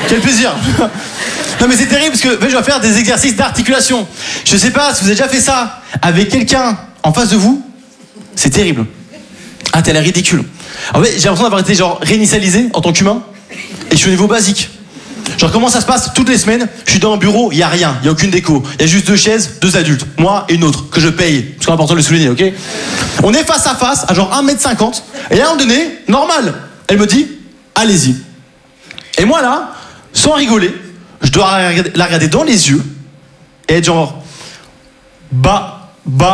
Quel plaisir. Non mais c'est terrible parce que je dois faire des exercices d'articulation. Je sais pas si vous avez déjà fait ça avec quelqu'un en face de vous. C'est terrible. Ah, t'as l'air ridicule. En fait, j'ai l'impression d'avoir été genre réinitialisé en tant qu'humain. Et je suis au niveau basique. Genre comment ça se passe toutes les semaines, je suis dans un bureau, il y a rien, il y a aucune déco. Il y a juste 2 chaises, 2 adultes, moi et une autre, que je paye. C'est important de le souligner, ok? On est face à face, à genre 1m50. Et à un moment donné, normal, elle me dit, allez-y. Et moi là, sans rigoler, je dois la regarder dans les yeux et être genre bah,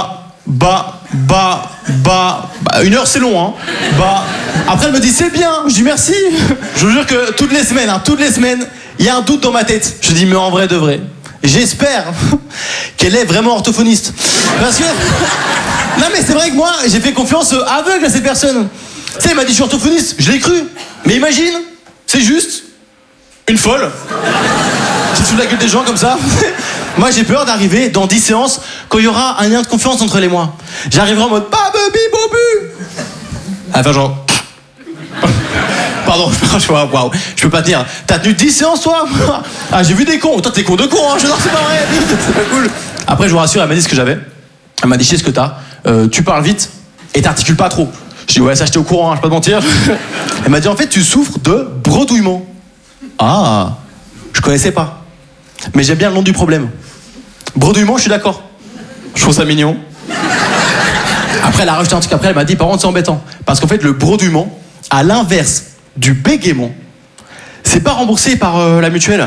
1 heure c'est long hein. Après elle me dit c'est bien, je dis merci. Je vous jure que toutes les semaines, il y a un doute dans ma tête. Je dis mais en vrai de vrai, j'espère qu'elle est vraiment orthophoniste. Parce que non mais c'est vrai que moi j'ai fait confiance aveugle à cette personne. Tu sais, elle m'a dit je suis orthophoniste, je l'ai cru. Mais imagine, c'est juste une folle qui se fout de la gueule des gens comme ça. Moi j'ai peur d'arriver dans 10 séances quand il y aura un lien de confiance entre les mois. J'arriverai en mode babu. Enfin genre pardon, waouh, je peux pas tenir. T'as tenu 10 séances toi? Ah j'ai vu des cons. Toi t'es con de con hein. Je non c'est pas vrai. C'est pas cool. Après je vous rassure, elle m'a dit ce que j'avais. Elle m'a dit je sais ce que t'as. Tu parles vite et t'articules pas trop. Je dis ouais ça j'étais au courant hein, je vais pas te mentir. Elle m'a dit en fait tu souffres de bredouillement. Ah, je connaissais pas. Mais j'aime bien le nom du problème. Bredouillement, je suis d'accord. Je trouve ça mignon. Après, elle a rajouté un truc. Après, elle m'a dit, par contre, c'est embêtant. Parce qu'en fait, le bredouillement, à l'inverse du bégaiement, c'est pas remboursé par la mutuelle.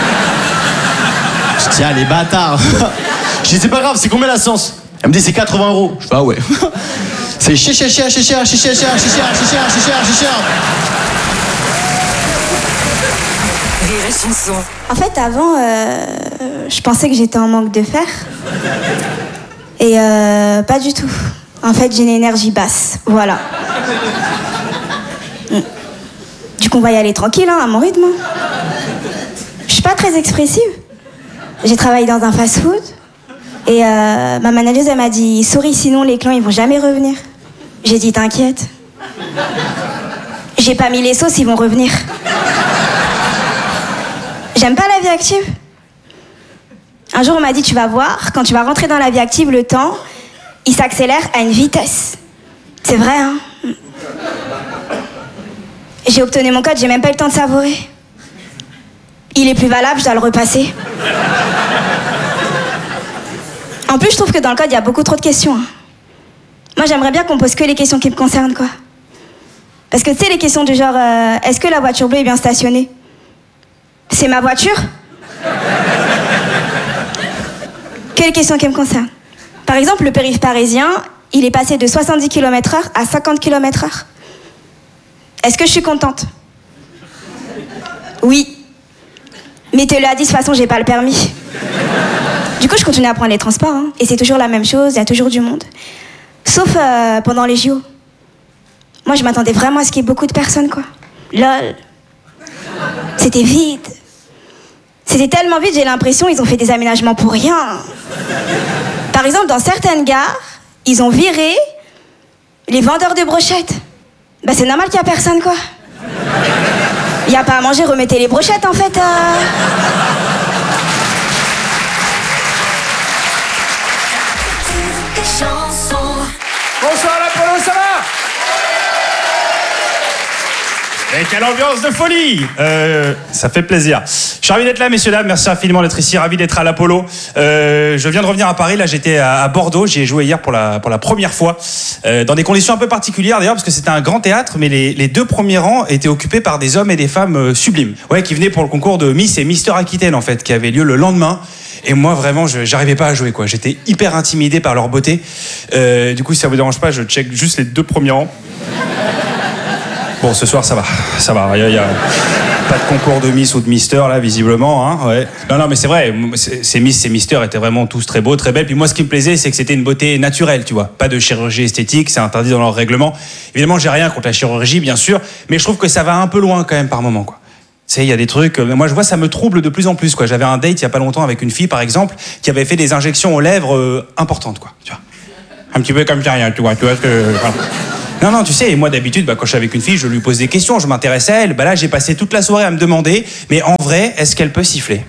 Je dis, ah, les bâtards. Je dis, c'est pas grave, c'est combien la séance? Elle me dit, c'est 80 €. Je fais, ah ouais. C'est cher. En fait, avant, je pensais que j'étais en manque de fer. Et pas du tout. En fait, j'ai une énergie basse. Voilà. Du coup, on va y aller tranquille, hein, à mon rythme. Je suis pas très expressive. J'ai travaillé dans un fast-food. Et ma manageuse, elle m'a dit « Souris, sinon les clients, ils vont jamais revenir. » J'ai dit « T'inquiète. » J'ai pas mis les sauces, ils vont revenir. J'aime pas la vie active. Un jour, on m'a dit, tu vas voir, quand tu vas rentrer dans la vie active, le temps, il s'accélère à une vitesse. C'est vrai, hein? J'ai obtenu mon code, j'ai même pas eu le temps de savourer. Il est plus valable, je dois le repasser. En plus, je trouve que dans le code, il y a beaucoup trop de questions. Hein. Moi, j'aimerais bien qu'on pose que les questions qui me concernent, quoi. Parce que tu sais, les questions du genre, est-ce que la voiture bleue est bien stationnée? C'est ma voiture? Quelle question qui me concerne? Par exemple, le périph' parisien, il est passé de 70 km/h à 50 km/h. Est-ce que je suis contente? Oui. Mettez-le à 10, de toute façon, j'ai pas le permis. Du coup, je continue à prendre les transports, hein, et c'est toujours la même chose, il y a toujours du monde. Sauf pendant les JO. Moi, je m'attendais vraiment à ce qu'il y ait beaucoup de personnes, quoi. Lol. C'était vide. C'était tellement vide, j'ai l'impression qu'ils ont fait des aménagements pour rien. Par exemple, dans certaines gares, ils ont viré les vendeurs de brochettes. Bah c'est normal qu'il n'y a personne, quoi. Il n'y a pas à manger, remettez les brochettes, en fait. Bonsoir l'Apollo, ça va? Et quelle ambiance de folie! Ça fait plaisir. Je suis ravi d'être là, messieurs, dames. Merci infiniment d'être ici. Ravi d'être à l'Apollo. Je viens de revenir à Paris. Là, j'étais à Bordeaux. J'y ai joué hier pour la première fois. Dans des conditions un peu particulières, d'ailleurs, parce que c'était un grand théâtre, mais les 2 premiers rangs étaient occupés par des hommes et des femmes sublimes. Ouais, qui venaient pour le concours de Miss et Mister Aquitaine, en fait, qui avait lieu le lendemain. Et moi, vraiment, j'arrivais pas à jouer, quoi. J'étais hyper intimidé par leur beauté. Du coup, si ça vous dérange pas, je check juste les 2 premiers rangs. Bon, ce soir, ça va. Il y a pas de concours de Miss ou de Mister, là, visiblement. Hein, ouais. Non, mais c'est vrai. Ces Miss, ces Mister étaient vraiment tous très beaux, très belles. Puis moi, ce qui me plaisait, c'est que c'était une beauté naturelle, tu vois. Pas de chirurgie esthétique, c'est interdit dans leur règlement. Évidemment, j'ai rien contre la chirurgie, bien sûr. Mais je trouve que ça va un peu loin, quand même, par moment, quoi. Tu sais, il y a des trucs... moi, je vois, ça me trouble de plus en plus, quoi. J'avais un date, il y a pas longtemps, avec une fille, par exemple, qui avait fait des injections aux lèvres importantes, quoi. Tu vois. Un petit peu comme ça, rien, tu vois ce que... Voilà. Non, tu sais, moi d'habitude, quand je suis avec une fille, je lui pose des questions, je m'intéresse à elle. Là, j'ai passé toute la soirée à me demander, mais en vrai, est-ce qu'elle peut siffler?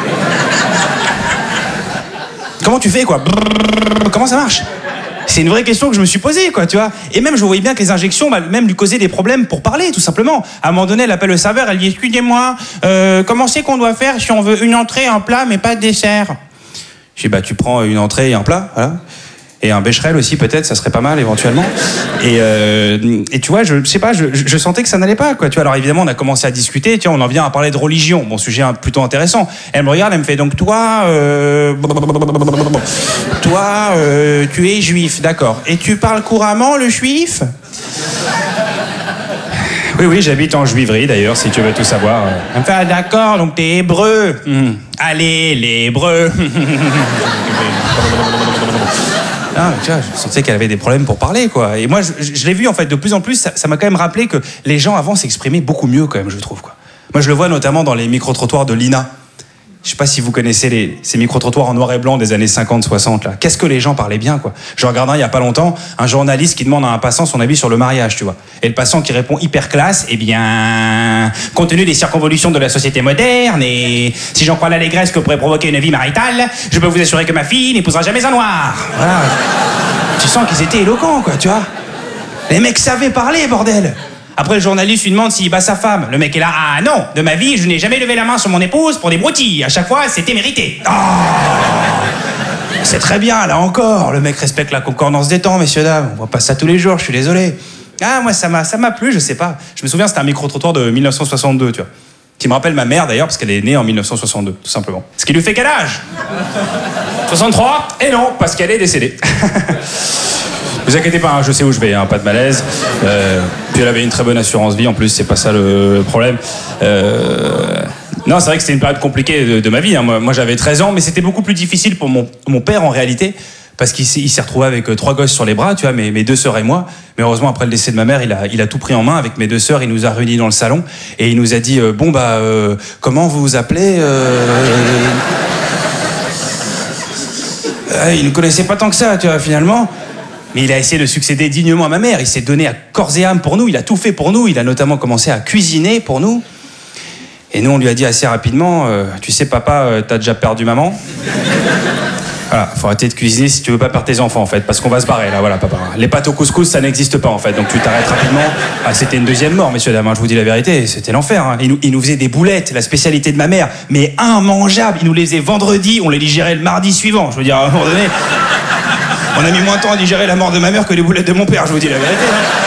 Comment tu fais, quoi? Comment ça marche? C'est une vraie question que je me suis posée, quoi, tu vois. Et même, je voyais bien que les injections, même lui causaient des problèmes pour parler, tout simplement. À un moment donné, elle appelle le serveur, elle dit « Excusez-moi, comment c'est qu'on doit faire si on veut une entrée, un plat, mais pas de dessert ?» Je dis « Tu prends une entrée et un plat, voilà. Et un bécherel aussi, peut-être, ça serait pas mal, éventuellement. » Et tu vois, je sais pas, je sentais que ça n'allait pas, quoi. Tu vois, alors évidemment, on a commencé à discuter, tu vois, on en vient à parler de religion. Bon, sujet plutôt intéressant. Elle me regarde, elle me fait « Donc toi, tu es juif, d'accord. Et tu parles couramment le juif ?» Oui, j'habite en juiverie, d'ailleurs, si tu veux tout savoir. Elle me fait « Ah, d'accord, donc t'es hébreu. Allez, les hébreux. » Ah, tu vois, je sentais qu'elle avait des problèmes pour parler, quoi. Et moi, je l'ai vu, en fait, de plus en plus, ça m'a quand même rappelé que les gens avant s'exprimaient beaucoup mieux, quand même, je trouve, quoi. Moi, je le vois notamment dans les micro-trottoirs de l'INA. Je sais pas si vous connaissez ces micro-trottoirs en noir et blanc des années 50-60, là. Qu'est-ce que les gens parlaient bien, quoi. Je regardais il y a pas longtemps un journaliste qui demande à un passant son avis sur le mariage, tu vois. Et le passant qui répond hyper classe, eh bien, compte tenu des circonvolutions de la société moderne et si j'en crois l'allégresse que pourrait provoquer une vie maritale, je peux vous assurer que ma fille n'épousera jamais un noir. Voilà. Tu sens qu'ils étaient éloquents, quoi, tu vois. Les mecs savaient parler, bordel. Après, le journaliste lui demande s'il bat sa femme. Le mec est là, ah non, de ma vie, je n'ai jamais levé la main sur mon épouse pour des broutilles. À chaque fois, c'était mérité. Oh, c'est très bien, là encore. Le mec respecte la concordance des temps, messieurs, dames. On voit pas ça tous les jours, je suis désolé. Ah, moi, ça m'a plu, je sais pas. Je me souviens, c'était un micro-trottoir de 1962, tu vois. Qui me rappelle ma mère, d'ailleurs, parce qu'elle est née en 1962, tout simplement. Ce qui lui fait quel âge? 63? Et non, parce qu'elle est décédée. Vous inquiétez pas, hein, je sais où je vais, hein, pas de malaise. Puis elle avait une très bonne assurance vie, en plus, c'est pas ça le problème. Non, c'est vrai que c'était une période compliquée de ma vie. Hein. Moi, j'avais 13 ans, mais c'était beaucoup plus difficile pour mon père, en réalité, parce qu'il s'est retrouvé avec 3 gosses sur les bras, tu vois, mes 2 sœurs et moi. Mais heureusement, après le décès de ma mère, il a tout pris en main avec mes 2 sœurs. Il nous a réunis dans le salon et il nous a dit comment vous vous appelez Il ne connaissait pas tant que ça, tu vois, finalement. Mais il a essayé de succéder dignement à ma mère. Il s'est donné à corps et âme pour nous. Il a tout fait pour nous. Il a notamment commencé à cuisiner pour nous. Et nous, on lui a dit assez rapidement, tu sais, papa, t'as déjà perdu maman. Voilà, faut arrêter de cuisiner si tu veux pas perdre tes enfants, en fait, parce qu'on va se barrer, là, voilà, papa. Les pâtes au couscous, ça n'existe pas, en fait, donc tu t'arrêtes rapidement. Ah, c'était une deuxième mort, messieurs, dames, hein, je vous dis la vérité, c'était l'enfer. Hein. Il nous faisait des boulettes, la spécialité de ma mère, mais immangeables. Il nous les faisait vendredi, on les digérait le mardi suivant. Je veux dire, à un moment donné, on a mis moins de temps à digérer la mort de ma mère que les boulettes de mon père, je vous dis la vérité. Hein.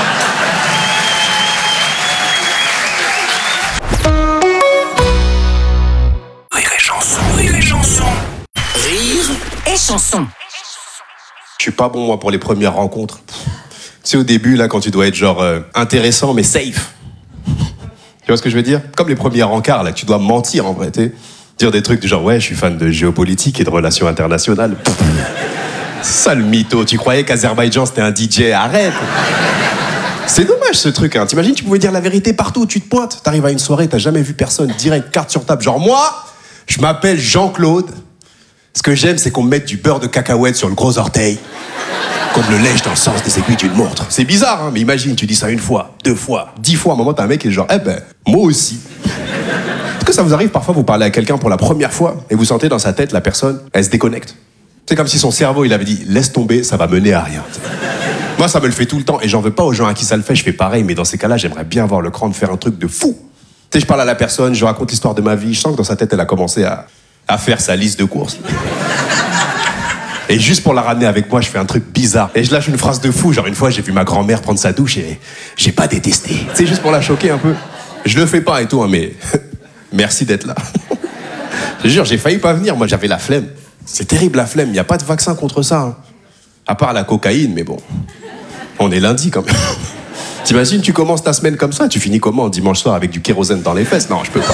Chanson. Je suis pas bon, moi, pour les premières rencontres. Tu sais, au début, là, quand tu dois être genre intéressant, mais safe. Tu vois ce que je veux dire? Comme les premiers rencarts, là, tu dois mentir, en vrai, tu dire des trucs du genre, ouais, je suis fan de géopolitique et de relations internationales. C'est ça, le mytho. Tu croyais qu'Azerbaïdjan, c'était un DJ? Arrête. C'est dommage, ce truc, hein. T'imagines, tu pouvais dire la vérité partout où tu te pointes. T'arrives à une soirée, t'as jamais vu personne, direct, carte sur table. Genre, moi, je m'appelle Jean-Claude. Ce que j'aime, c'est qu'on me mette du beurre de cacahuète sur le gros orteil, qu'on me le lèche dans le sens des aiguilles d'une montre. C'est bizarre, hein, mais imagine, tu dis ça 1 fois, 2 fois, 10 fois. À un moment, t'as un mec qui est genre, moi aussi. Est-ce que ça vous arrive parfois, vous parlez à quelqu'un pour la première fois et vous sentez dans sa tête, la personne, elle se déconnecte? C'est comme si son cerveau, il avait dit, laisse tomber, ça va mener à rien. Moi, ça me le fait tout le temps et j'en veux pas aux gens à qui ça le fait, je fais pareil, mais dans ces cas-là, j'aimerais bien avoir le cran de faire un truc de fou. Tu sais, je parle à la personne, je raconte l'histoire de ma vie, je sens que dans sa tête, elle a commencé à faire sa liste de courses. Et juste pour la ramener avec moi, je fais un truc bizarre. Et je lâche une phrase de fou, genre une fois, j'ai vu ma grand-mère prendre sa douche et j'ai pas détesté. Tu sais, juste pour la choquer un peu. Je le fais pas et tout, hein, mais merci d'être là. Je te jure, j'ai failli pas venir, moi j'avais la flemme. C'est terrible la flemme, y a pas de vaccin contre ça. Hein. À part la cocaïne, mais bon. On est lundi quand même. T'imagines, tu commences ta semaine comme ça, tu finis comment dimanche soir avec du kérosène dans les fesses? Non, je peux pas.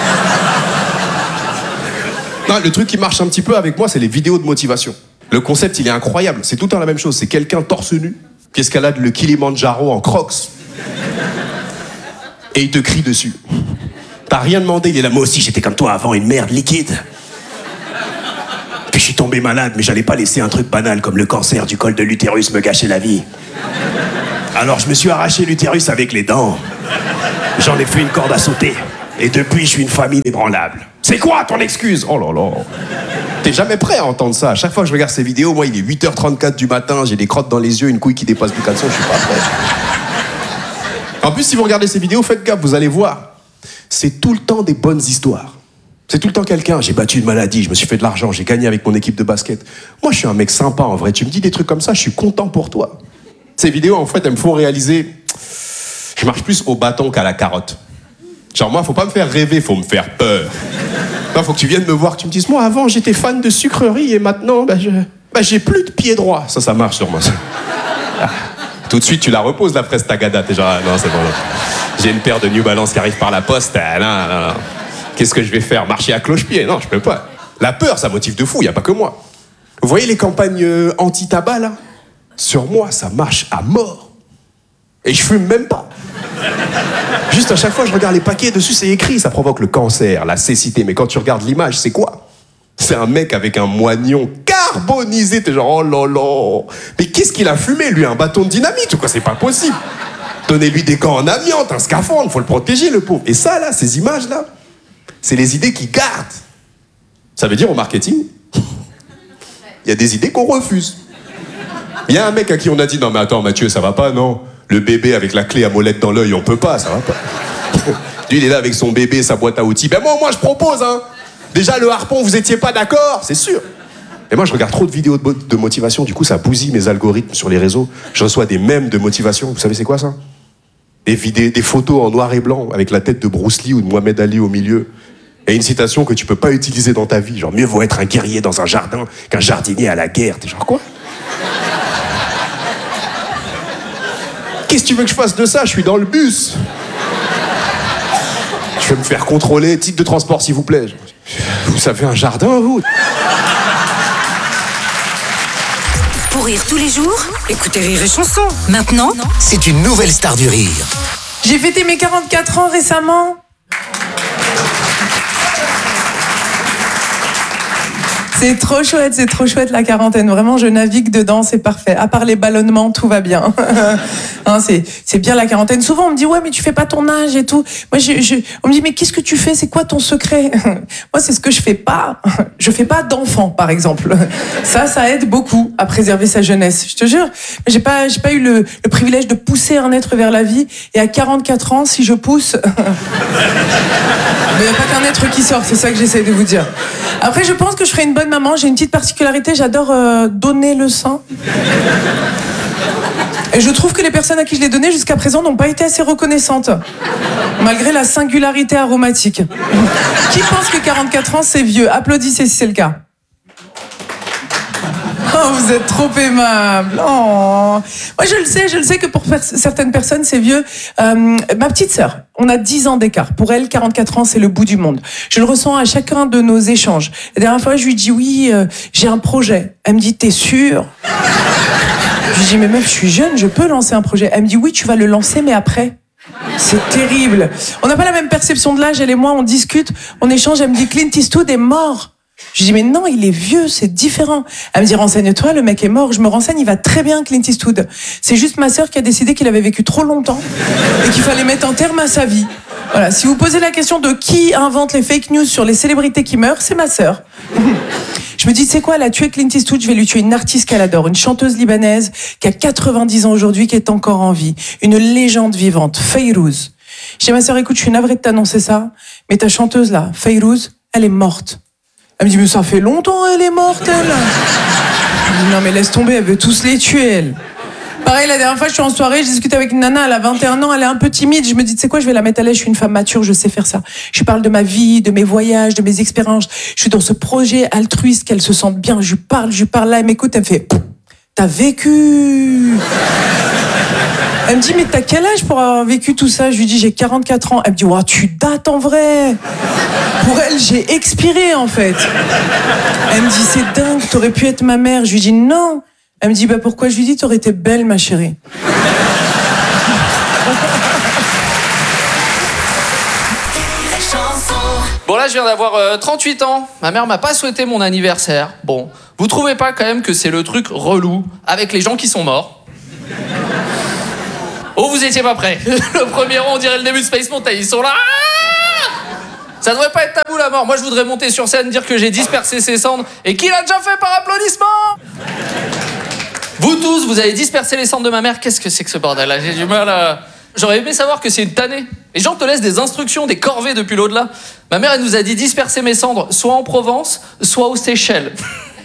Non, le truc qui marche un petit peu avec moi, c'est les vidéos de motivation. Le concept, il est incroyable. C'est tout le temps la même chose. C'est quelqu'un torse nu qui escalade le Kilimandjaro en crocs. Et il te crie dessus. T'as rien demandé, il est là. Moi aussi, j'étais comme toi avant, une merde liquide. Puis je suis tombé malade, mais j'allais pas laisser un truc banal comme le cancer du col de l'utérus me gâcher la vie. Alors je me suis arraché l'utérus avec les dents. J'en ai fait une corde à sauter. Et depuis, je suis une famille inébranlable. C'est quoi ton excuse? Oh là là. T'es jamais prêt à entendre ça. À chaque fois que je regarde ces vidéos, moi, il est 8h34 du matin, j'ai des crottes dans les yeux, une couille qui dépasse du caleçon, je suis pas prêt. En plus, si vous regardez ces vidéos, faites gaffe, vous allez voir. C'est tout le temps des bonnes histoires. C'est tout le temps quelqu'un, j'ai battu une maladie, je me suis fait de l'argent, j'ai gagné avec mon équipe de basket. Moi, je suis un mec sympa, en vrai. Tu me dis des trucs comme ça, je suis content pour toi. Ces vidéos, en fait, elles me font réaliser... Je marche plus au bâton qu'à la carotte. Genre, moi, faut pas me faire rêver, faut me faire peur. Là, faut que tu viennes me voir, que tu me dises, moi, avant, j'étais fan de sucreries et maintenant, j'ai plus de pied droit. Ça marche sur moi. Tout de suite, tu la reposes, la fraise tagada. T'es genre, ah, non, c'est bon. J'ai une paire de New Balance qui arrive par la poste. Ah, non. Qu'est-ce que je vais faire? Marcher à cloche-pied? Non, je peux pas. La peur, ça motive de fou, y a pas que moi. Vous voyez les campagnes anti-tabac, là? Sur moi, ça marche à mort. Et je fume même pas. Juste à chaque fois, je regarde les paquets, dessus c'est écrit, ça provoque le cancer, la cécité. Mais quand tu regardes l'image, c'est quoi? C'est un mec avec un moignon carbonisé. T'es genre, oh là là. Mais qu'est-ce qu'il a fumé, lui? Un bâton de dynamite ou quoi? C'est pas possible. Donnez-lui des gants en amiante, un scaphandre, faut le protéger, le pauvre. Et ça, là, ces images-là, c'est les idées qu'il garde. Ça veut dire, au marketing, il y a des idées qu'on refuse. Il y a un mec à qui on a dit, non mais attends Mathieu, ça va pas, non? Le bébé avec la clé à molette dans l'œil, on peut pas, ça va pas. Lui, il est là avec son bébé, sa boîte à outils. Ben moi, je propose, hein. Déjà, le harpon, vous étiez pas d'accord, c'est sûr. Et moi, je regarde trop de vidéos de motivation, du coup, ça bousille mes algorithmes sur les réseaux. Je reçois des mèmes de motivation. Vous savez, c'est quoi ça? Des photos en noir et blanc, avec la tête de Bruce Lee ou de Mohamed Ali au milieu. Et une citation que tu peux pas utiliser dans ta vie. Genre, mieux vaut être un guerrier dans un jardin qu'un jardinier à la guerre. T'es genre, quoi? Qu'est-ce que tu veux que je fasse de ça? Je suis dans le bus. Je vais me faire contrôler. Titre de transport, s'il vous plaît. Vous avez un jardin, vous? Pour rire tous les jours, écoutez Rire et Chanson. Maintenant, C'est une nouvelle star du rire. J'ai fêté mes 44 ans récemment. C'est trop chouette la quarantaine. Vraiment, je navigue dedans, c'est parfait. À part les ballonnements, tout va bien. Hein, c'est bien la quarantaine. Souvent, on me dit, ouais, mais tu fais pas ton âge et tout. Moi, on me dit, mais qu'est-ce que tu fais? C'est quoi ton secret? Moi, c'est ce que je fais pas. Je fais pas d'enfant, par exemple. Ça aide beaucoup à préserver sa jeunesse. Je te jure. Mais j'ai pas eu le privilège de pousser un être vers la vie. Et à 44 ans, si je pousse, il n'y a pas qu'un être qui sort. C'est ça que j'essaie de vous dire. Après, je pense que je ferai une bonne maman. J'ai une petite particularité, j'adore donner le sein. Et je trouve que les personnes à qui je l'ai donné jusqu'à présent n'ont pas été assez reconnaissantes, malgré la singularité aromatique. Qui pense que 44 ans c'est vieux? Applaudissez si c'est le cas. Oh, vous êtes trop aimable. Oh. Moi, je le sais que pour certaines personnes, c'est vieux. Ma petite sœur, on a 10 ans d'écart. Pour elle, 44 ans, c'est le bout du monde. Je le ressens à chacun de nos échanges. La dernière fois, je lui dis oui, j'ai un projet. Elle me dit, t'es sûre? Je lui dis, mais meuf, je suis jeune, je peux lancer un projet. Elle me dit, oui, tu vas le lancer, mais après. C'est terrible. On n'a pas la même perception de l'âge, elle et moi, on discute, on échange. Elle me dit, Clint Eastwood est mort. Je lui dis, mais non, il est vieux, c'est différent. Elle me dit, renseigne-toi, le mec est mort. Je me renseigne, il va très bien, Clint Eastwood. C'est juste ma sœur qui a décidé qu'il avait vécu trop longtemps et qu'il fallait mettre un terme à sa vie. Voilà, si vous posez la question de qui invente les fake news sur les célébrités qui meurent, c'est ma sœur. Je me dis, c'est quoi, elle a tué Clint Eastwood, je vais lui tuer une artiste qu'elle adore, une chanteuse libanaise qui a 90 ans aujourd'hui, qui est encore en vie. Une légende vivante, Fayrouz. Je dis à ma sœur, écoute, je suis navrée de t'annoncer ça, mais ta chanteuse là, Fayrouz, elle est morte. Elle me dit, mais ça fait longtemps, elle est morte, elle. Je dis, non, mais laisse tomber, elle veut tous les tuer, elle. Pareil, la dernière fois, je suis en soirée, je discute avec une nana, elle a 21 ans, elle est un peu timide. Je me dis, tu sais quoi, je vais la mettre à l'aise, je suis une femme mature, je sais faire ça. Je lui parle de ma vie, de mes voyages, de mes expériences. Je suis dans ce projet altruiste, qu'elle se sente bien. Je lui parle là, elle m'écoute, elle me fait, t'as vécu. Elle me dit, mais t'as quel âge pour avoir vécu tout ça? Je lui dis, j'ai 44 ans. Elle me dit, wow, tu dates en vrai. Pour elle, j'ai expiré en fait. Elle me dit, c'est dingue, t'aurais pu être ma mère. Je lui dis, non. Elle me dit, bah pourquoi? Je lui dis, t'aurais été belle, ma chérie. Bon là je viens d'avoir 38 ans, ma mère m'a pas souhaité mon anniversaire. Bon, vous trouvez pas quand même que c'est le truc relou avec les gens qui sont morts? Oh, vous étiez pas prêts. Le premier rang, on dirait le début de Space Mountain. Ils sont là. Ça devrait pas être tabou la mort. Moi, je voudrais monter sur scène, dire que j'ai dispersé ses cendres et qu'il a déjà fait par applaudissement. Vous tous, vous avez dispersé les cendres de ma mère. Qu'est-ce que c'est que ce bordel là? J'ai du mal à... J'aurais aimé savoir que c'est une tannée. Les gens te laissent des instructions, des corvées depuis l'au-delà. Ma mère, elle nous a dit disperser mes cendres, soit en Provence, soit aux Seychelles.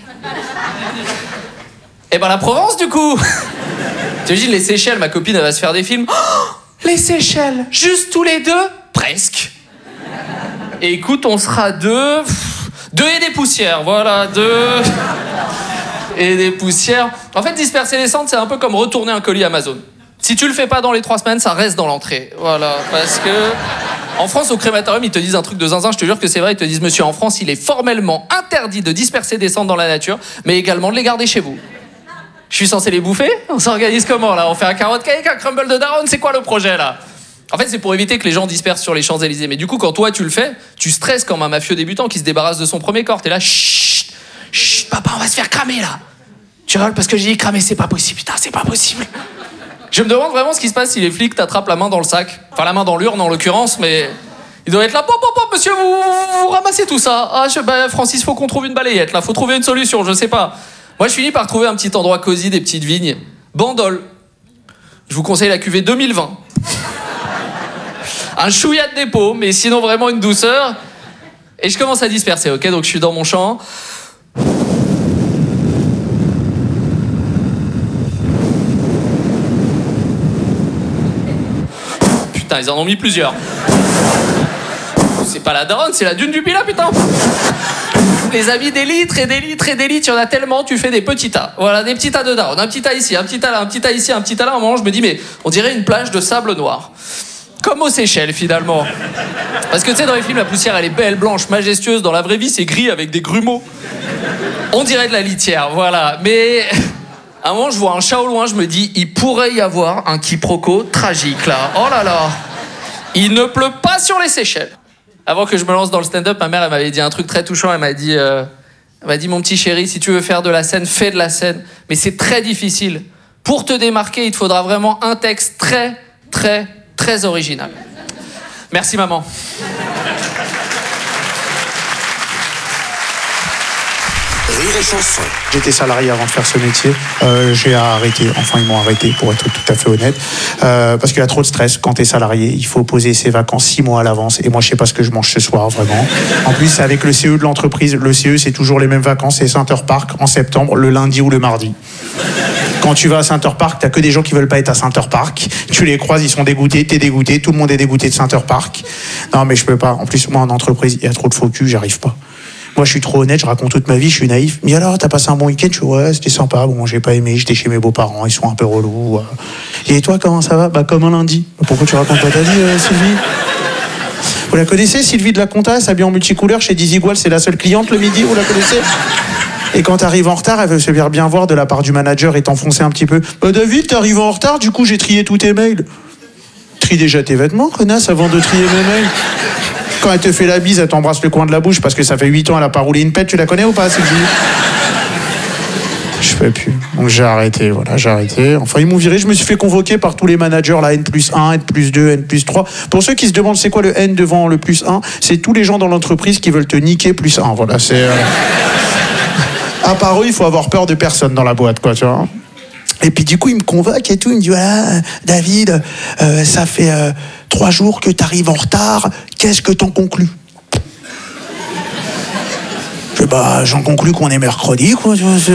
Eh ben la Provence, du coup. T'imagines les Seychelles, ma copine, elle va se faire des films. Oh, les Seychelles, juste tous les deux? Presque. Et écoute, on sera deux et des poussières, voilà, deux et des poussières. En fait, disperser les cendres, c'est un peu comme retourner un colis Amazon. Si tu le fais pas dans les 3 semaines, ça reste dans l'entrée. Voilà, parce que... En France, au crématorium, ils te disent un truc de zinzin, je te jure que c'est vrai, ils te disent, monsieur, en France, il est formellement interdit de disperser des cendres dans la nature, mais également de les garder chez vous. Je suis censé les bouffer? On s'organise comment, là? On fait un carotte cake, un crumble de daronne? C'est quoi le projet, là? En fait, c'est pour éviter que les gens dispersent sur les Champs-Élysées. Mais du coup, quand toi, tu le fais, tu stresses comme un mafieux débutant qui se débarrasse de son premier corps. T'es là, chut, chut, papa, on va se faire cramer, là. Tu rigoles parce que j'ai dit cramer, c'est pas possible, putain, c'est pas possible. Je me demande vraiment ce qui se passe si les flics t'attrapent la main dans le sac. Enfin, la main dans l'urne, en l'occurrence, mais... Ils doivent être là, pop, monsieur, vous ramassez tout ça. Ah, Francis, faut qu'on trouve une balayette, là, faut trouver une solution, je sais pas. Moi, je finis par trouver un petit endroit cosy, des petites vignes. Bandol. Je vous conseille la cuvée 2020. Un chouïa de dépôt, mais sinon vraiment une douceur. Et je commence à disperser, ok? Donc je suis dans mon champ. Putain, ils en ont mis plusieurs. C'est pas la daronne, c'est la dune du Pilat, putain. Les amis, des litres et des litres et des litres, il y en a tellement, tu fais des petits tas. Voilà, des petits tas de daronne. Un petit tas ici, un petit tas là, un petit tas ici, un petit tas là. À un moment, je me dis, mais on dirait une plage de sable noir. Comme aux Seychelles, finalement. Parce que tu sais, dans les films, la poussière, elle est belle, blanche, majestueuse. Dans la vraie vie, c'est gris avec des grumeaux. On dirait de la litière, voilà. Mais à un moment, je vois un chat au loin, je me dis, il pourrait y avoir un quiproquo tragique, là. Oh là là. Il ne pleut pas sur les Seychelles. Avant que je me lance dans le stand-up, ma mère, elle m'avait dit un truc très touchant. Elle m'a dit, mon petit chéri, si tu veux faire de la scène, fais de la scène. Mais c'est très difficile. Pour te démarquer, il te faudra vraiment un texte très, très, très original. Merci, maman. Rire et chanson. J'étais salarié avant de faire ce métier. J'ai arrêté. Enfin, ils m'ont arrêté, pour être tout à fait honnête. Parce qu'il y a trop de stress. Quand t'es salarié, il faut poser ses vacances 6 mois à l'avance. Et moi, je sais pas ce que je mange ce soir, vraiment. En plus, c'est avec le CE de l'entreprise. Le CE, c'est toujours les mêmes vacances. C'est Center Park en septembre, le lundi ou le mardi. Quand tu vas à Center Park, t'as que des gens qui veulent pas être à Center Park. Tu les croises, ils sont dégoûtés, t'es dégoûté. Tout le monde est dégoûté de Center Park. Non, mais je peux pas. En plus, moi, en entreprise, il y a trop de faux cul, j'arrive pas. Moi, je suis trop honnête, je raconte toute ma vie, je suis naïf. Mais alors, t'as passé un bon week-end? Je suis, ouais, c'était sympa. Bon, j'ai pas aimé, j'étais chez mes beaux-parents, ils sont un peu relous. Et toi, comment ça va? Bah, comme un lundi. Pourquoi tu racontes pas ta vie, Sylvie? Vous la connaissez, Sylvie de la Comta, s'habille en multicouleur chez Dizigual, c'est la seule cliente le midi, vous la connaissez? Et quand t'arrives en retard, elle veut se faire bien voir de la part du manager et t'enfoncer un petit peu. Bah, David, t'arrives en retard, du coup, j'ai trié tous tes mails. Trie déjà tes vêtements, connasse, avant de trier mes mails. Quand elle te fait la bise, elle t'embrasse le coin de la bouche parce que ça fait 8 ans, elle a pas roulé une pète. Tu la connais ou pas, Sylvie? Je peux plus. Donc j'ai arrêté, voilà, j'ai arrêté. Enfin, ils m'ont viré. Je me suis fait convoquer par tous les managers, là, N+1, N+2, N+3. Pour ceux qui se demandent c'est quoi le N devant le +1, c'est tous les gens dans l'entreprise qui veulent te niquer +1. Voilà, c'est... À part eux, il faut avoir peur de personne dans la boîte, quoi, tu vois. Et puis du coup, il me convoque et tout, il me dit, voilà, David, ça fait 3 jours que t'arrives en retard, qu'est-ce que t'en conclus? Je dis, bah, j'en conclus qu'on est mercredi, quoi.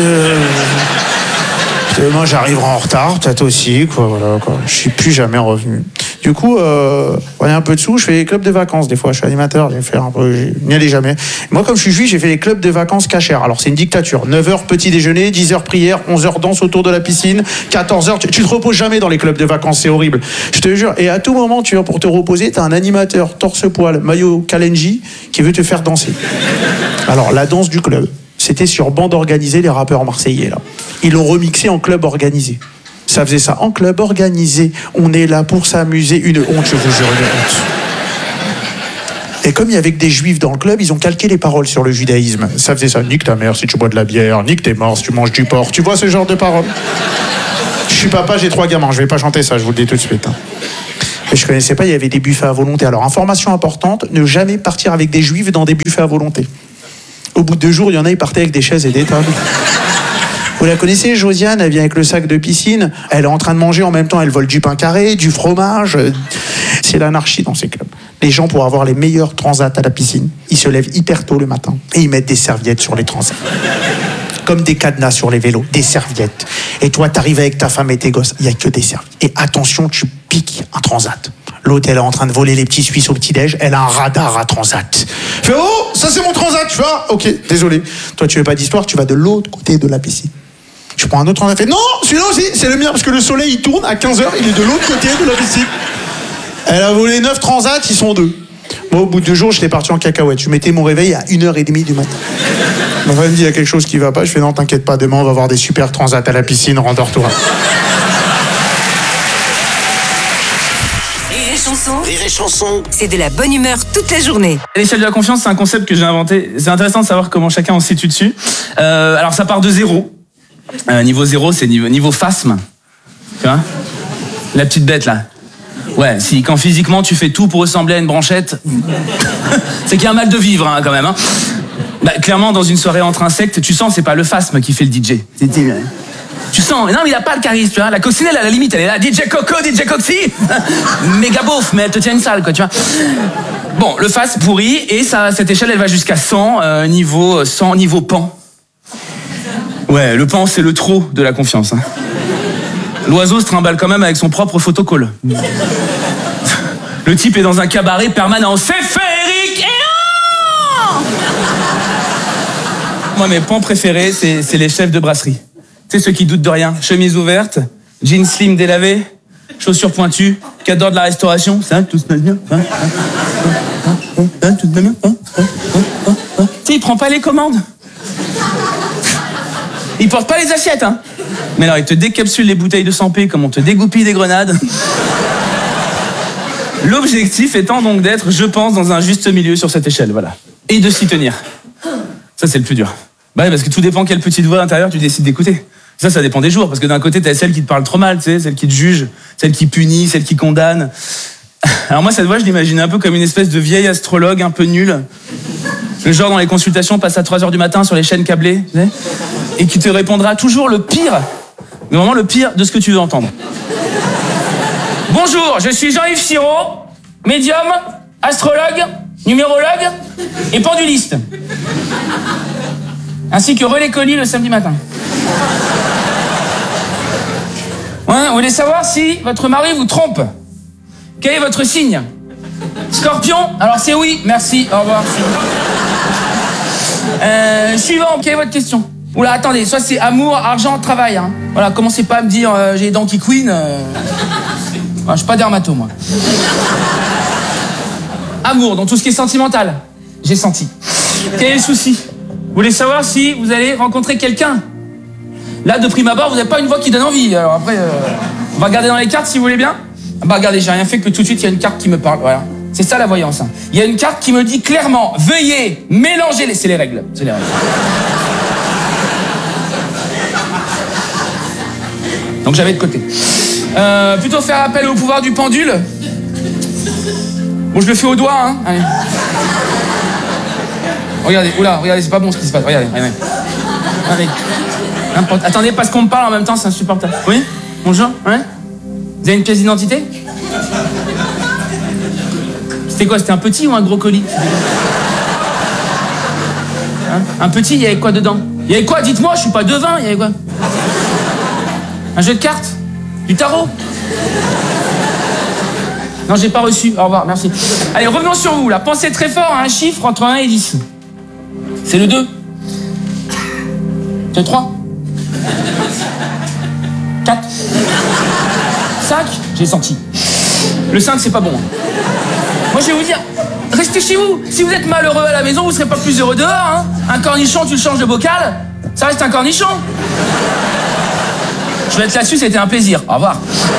Moi, j'arriverai en retard, peut-être aussi, quoi, voilà, quoi. Je suis plus jamais revenu. Du coup, on a un peu de sous, je fais les clubs de vacances, des fois, je suis animateur, je n'y allais jamais. Moi, comme je suis juif, j'ai fait les clubs de vacances cachères. Alors, c'est une dictature. 9h, petit déjeuner, 10h, prière, 11h, danse autour de la piscine, 14h, tu te reposes jamais dans les clubs de vacances, c'est horrible. Je te jure. Et à tout moment, tu vois, pour te reposer, t'as un animateur, torse-poil, maillot Kalenji, qui veut te faire danser. Alors, la danse du club, c'était sur bande organisée, les rappeurs marseillais, là. Ils l'ont remixé en club organisé. Ça faisait ça en club organisé. On est là pour s'amuser. Une honte, je vous jure, une honte. Et comme il y avait que des juifs dans le club, ils ont calqué les paroles sur le judaïsme. Ça faisait ça. Nique ta mère si tu bois de la bière. Nique tes morts si tu manges du porc. Tu vois ce genre de paroles? Je suis papa, j'ai 3 gamins. Je vais pas chanter ça, je vous le dis tout de suite. Hein. Mais je connaissais pas, il y avait des buffets à volonté. Alors, information importante, ne jamais partir avec des juifs dans des buffets à volonté. Au bout de 2 jours, il y en a, ils partaient avec des chaises et des tables. Vous la connaissez, Josiane, elle vient avec le sac de piscine, elle est en train de manger en même temps, elle vole du pain carré, du fromage. C'est l'anarchie dans ces clubs. Les gens, pour avoir les meilleurs transats à la piscine, ils se lèvent hyper tôt le matin et ils mettent des serviettes sur les transats. Comme des cadenas sur les vélos, des serviettes. Et toi, t'arrives avec ta femme et tes gosses, il n'y a que des serviettes. Et attention, tu piques un transat. L'autre, elle est en train de voler les petits Suisses au petit-déj, elle a un radar à transat. Fais, oh, ça c'est mon transat, tu vois. Ok, désolé. Toi, tu veux pas d'histoire, tu vas de l'autre côté de la piscine. Je prends un autre transat, fait, non, celui-là aussi, c'est le mien, parce que le soleil, il tourne à 15h, il est de l'autre côté de la piscine. Elle a volé 9 transats, ils sont 2. Moi, au bout de 2 jours, j'étais parti en cacahuète. Je mettais mon réveil à 1h30 du matin. Ma femme me dit, il y a quelque chose qui va pas. Je fais, non, t'inquiète pas, demain, on va avoir des super transats à la piscine, rendors-toi. Rire et chanson, c'est de la bonne humeur toute la journée. L'échelle de la confiance, c'est un concept que j'ai inventé. C'est intéressant de savoir comment chacun en situe dessus. Alors, ça part de 0. Niveau 0, c'est niveau phasme. Tu vois ? La petite bête, là. Ouais, si quand physiquement tu fais tout pour ressembler à une branchette, c'est qu'il y a un mal de vivre, hein, quand même. Hein. Bah, clairement, dans une soirée entre insectes, tu sens, c'est pas le phasme qui fait le DJ. Tu sens, non mais il a pas le charisme, tu vois. La coccinelle, à la limite, elle est là, DJ Coco, DJ Coxy. Méga beauf, mais elle te tient une salle, quoi, tu vois. Bon, le phasme pourri, et ça, cette échelle, elle va jusqu'à 100, niveau pan. Ouais, le pan, c'est le trop de la confiance. Hein. L'oiseau se trimballe quand même avec son propre photocall. Le type est dans un cabaret permanent. C'est féerique et moi, mes pans préférés, c'est les chefs de brasserie. Tu sais, ceux qui doutent de rien. Chemise ouverte, jeans slim délavé, chaussures pointues, qui adorent de la restauration. Ça, tout se passe bien. Tout se passe bien. Tu sais, il prend pas les commandes. Il porte pas les assiettes, hein. Mais alors, il te décapsule les bouteilles de 100p comme on te dégoupille des grenades. L'objectif étant donc d'être, je pense, dans un juste milieu sur cette échelle, voilà. Et de s'y tenir. Ça, c'est le plus dur. Bah oui, parce que tout dépend quelle petite voix intérieure tu décides d'écouter. Ça dépend des jours, parce que d'un côté, t'as celle qui te parle trop mal, tu sais, celle qui te juge, celle qui punit, celle qui condamne. Alors moi, cette voix, je l'imaginais un peu comme une espèce de vieille astrologue un peu nulle. Le genre dans les consultations passe à 3h du matin sur les chaînes câblées, tu sais, et qui te répondra toujours le pire, mais vraiment le pire de ce que tu veux entendre. Bonjour, je suis Jean-Yves Sirot, médium, astrologue, numérologue et penduliste. Ainsi que relais colis le samedi matin. Ouais, vous voulez savoir si votre mari vous trompe? Quel est votre signe? Scorpion? Alors c'est oui, merci, au revoir. Suivant, quelle est votre question? Oula, attendez, soit c'est amour, argent, travail. Hein. Voilà, commencez pas à me dire j'ai les dents qui couinent. Je suis pas dermato, moi. Amour, donc tout ce qui est sentimental. J'ai senti. Quel est le souci? Vous voulez savoir si vous allez rencontrer quelqu'un? Là, de prime abord, vous n'avez pas une voix qui donne envie. Alors après, on va regarder dans les cartes si vous voulez bien. Bah regardez, j'ai rien fait que tout de suite, il y a une carte qui me parle. Voilà. C'est ça la voyance. Hein. Il y a une carte qui me dit clairement, veuillez mélanger les... C'est les règles. C'est les règles. Donc j'avais de côté. Plutôt faire appel au pouvoir du pendule. Bon, je le fais au doigt, hein. Allez. Regardez, oula, regardez, c'est pas bon ce qui se passe. Regardez. Attendez, parce qu'on me parle en même temps, c'est insupportable. Oui? Bonjour? Ouais? Vous avez une pièce d'identité? C'était quoi? C'était un petit ou un gros colis? Hein? Un petit, il y avait quoi dedans? Il y avait quoi? Dites-moi, je suis pas devin, il y avait quoi? Un jeu de cartes? Du tarot? Non, j'ai pas reçu. Au revoir, merci. Allez, revenons sur vous, là. Pensez très fort à un chiffre entre 1 et 10. C'est le 2. C'est le 3. 4. 5. J'ai senti. Le 5, c'est pas bon. Moi, je vais vous dire, restez chez vous. Si vous êtes malheureux à la maison, vous serez pas plus heureux dehors. Hein. Un cornichon, tu le changes de bocal, ça reste un cornichon. Je vais être là-dessus, c'était un plaisir. Au revoir.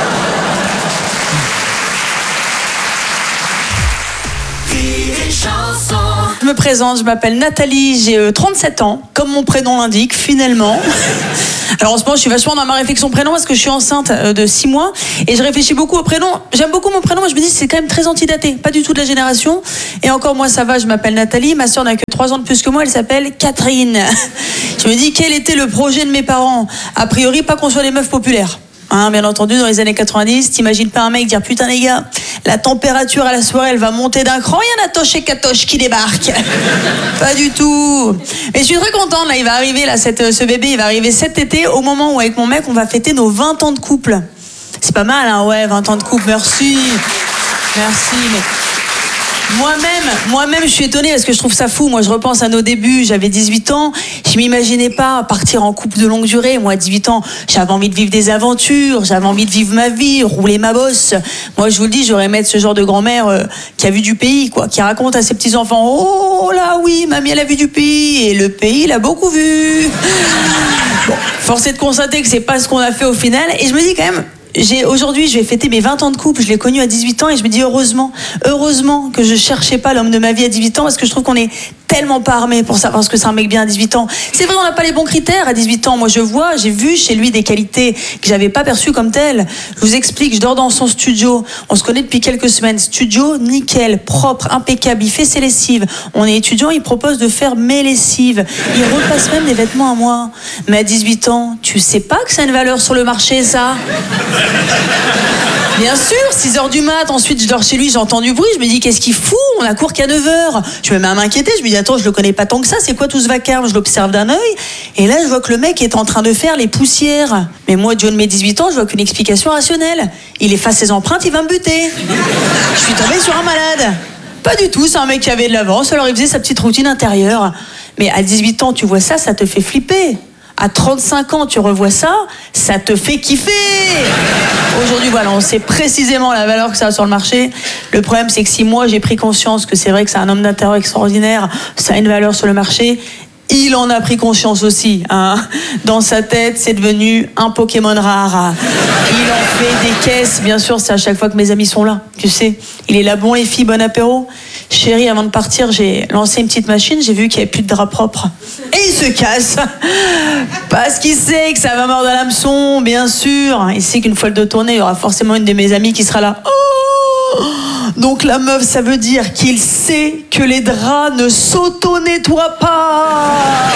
Je me présente, je m'appelle Nathalie, j'ai 37 ans, comme mon prénom l'indique, finalement. Alors en ce moment, je suis vachement dans ma réflexion prénom parce que je suis enceinte de 6 mois et je réfléchis beaucoup au prénom. J'aime beaucoup mon prénom, mais je me dis c'est quand même très antidaté, pas du tout de la génération. Et encore moi, ça va, je m'appelle Nathalie, ma soeur n'a que 3 ans de plus que moi, elle s'appelle Catherine. Je me dis quel était le projet de mes parents? A priori, pas qu'on soit des meufs populaires. Hein, bien entendu, dans les années 90, t'imagines pas un mec dire putain les gars, la température à la soirée elle va monter d'un cran, il y a Natoche et Katoche qui débarquent. Pas du tout. Mais je suis très contente, là, il va arriver, là, ce bébé, il va arriver cet été, au moment où avec mon mec on va fêter nos 20 ans de couple. C'est pas mal, hein, ouais, 20 ans de couple, merci. Merci, mais... Moi-même, je suis étonnée parce que je trouve ça fou. Moi, je repense à nos débuts. J'avais 18 ans. Je m'imaginais pas partir en couple de longue durée. Moi, à 18 ans, j'avais envie de vivre des aventures. J'avais envie de vivre ma vie, rouler ma bosse. Moi, je vous le dis, j'aurais aimé être ce genre de grand-mère qui a vu du pays, quoi, qui raconte à ses petits-enfants, oh là, oui, mamie, elle a vu du pays. Et le pays, il a beaucoup vu. Bon, force est de constater que c'est pas ce qu'on a fait au final. Et je me dis quand même, aujourd'hui, je vais fêter mes 20 ans de couple. Je l'ai connu à 18 ans et je me dis heureusement que je cherchais pas l'homme de ma vie à 18 ans parce que je trouve qu'on est tellement pas armé pour savoir ce que c'est un mec bien à 18 ans. C'est vrai, on n'a pas les bons critères à 18 ans. Moi, j'ai vu chez lui des qualités que j'avais pas perçues comme telles. Je vous explique, je dors dans son studio. On se connaît depuis quelques semaines. Studio, nickel, propre, impeccable. Il fait ses lessives. On est étudiant, il propose de faire mes lessives. Il repasse même des vêtements à moi. Mais à 18 ans, tu sais pas que ça a une valeur sur le marché, ça? Bien sûr, 6h du mat, ensuite je dors chez lui, j'entends du bruit, je me dis qu'est-ce qu'il fout? On a cours qu'à 9h. Je me mets à m'inquiéter, je me dis attends, je le connais pas tant que ça, c'est quoi tout ce vacarme? Je l'observe d'un œil, et là je vois que le mec est en train de faire les poussières. Mais moi, John, mes 18 ans, je vois qu'une explication rationnelle. Il efface ses empreintes, il va me buter. Je suis tombée sur un malade. Pas du tout, c'est un mec qui avait de l'avance, alors il faisait sa petite routine intérieure. Mais à 18 ans, tu vois ça te fait flipper. À 35 ans, tu revois ça te fait kiffer. Aujourd'hui, voilà, on sait précisément la valeur que ça a sur le marché. Le problème, c'est que si moi, j'ai pris conscience que c'est vrai que c'est un homme d'intérieur extraordinaire, ça a une valeur sur le marché, il en a pris conscience aussi. Hein. Dans sa tête, c'est devenu un Pokémon rare. Il en fait des caisses. Bien sûr, c'est à chaque fois que mes amis sont là. Tu sais, il est là, bon les filles, bon apéro. Chérie, avant de partir, j'ai lancé une petite machine, j'ai vu qu'il n'y avait plus de drap propre. Et il se casse. Parce qu'il sait que ça va mordre à l'hameçon, bien sûr. Il sait qu'une fois le dos tourné, il y aura forcément une de mes amies qui sera là. Oh, donc la meuf, ça veut dire qu'il sait que les draps ne s'auto-nettoient pas.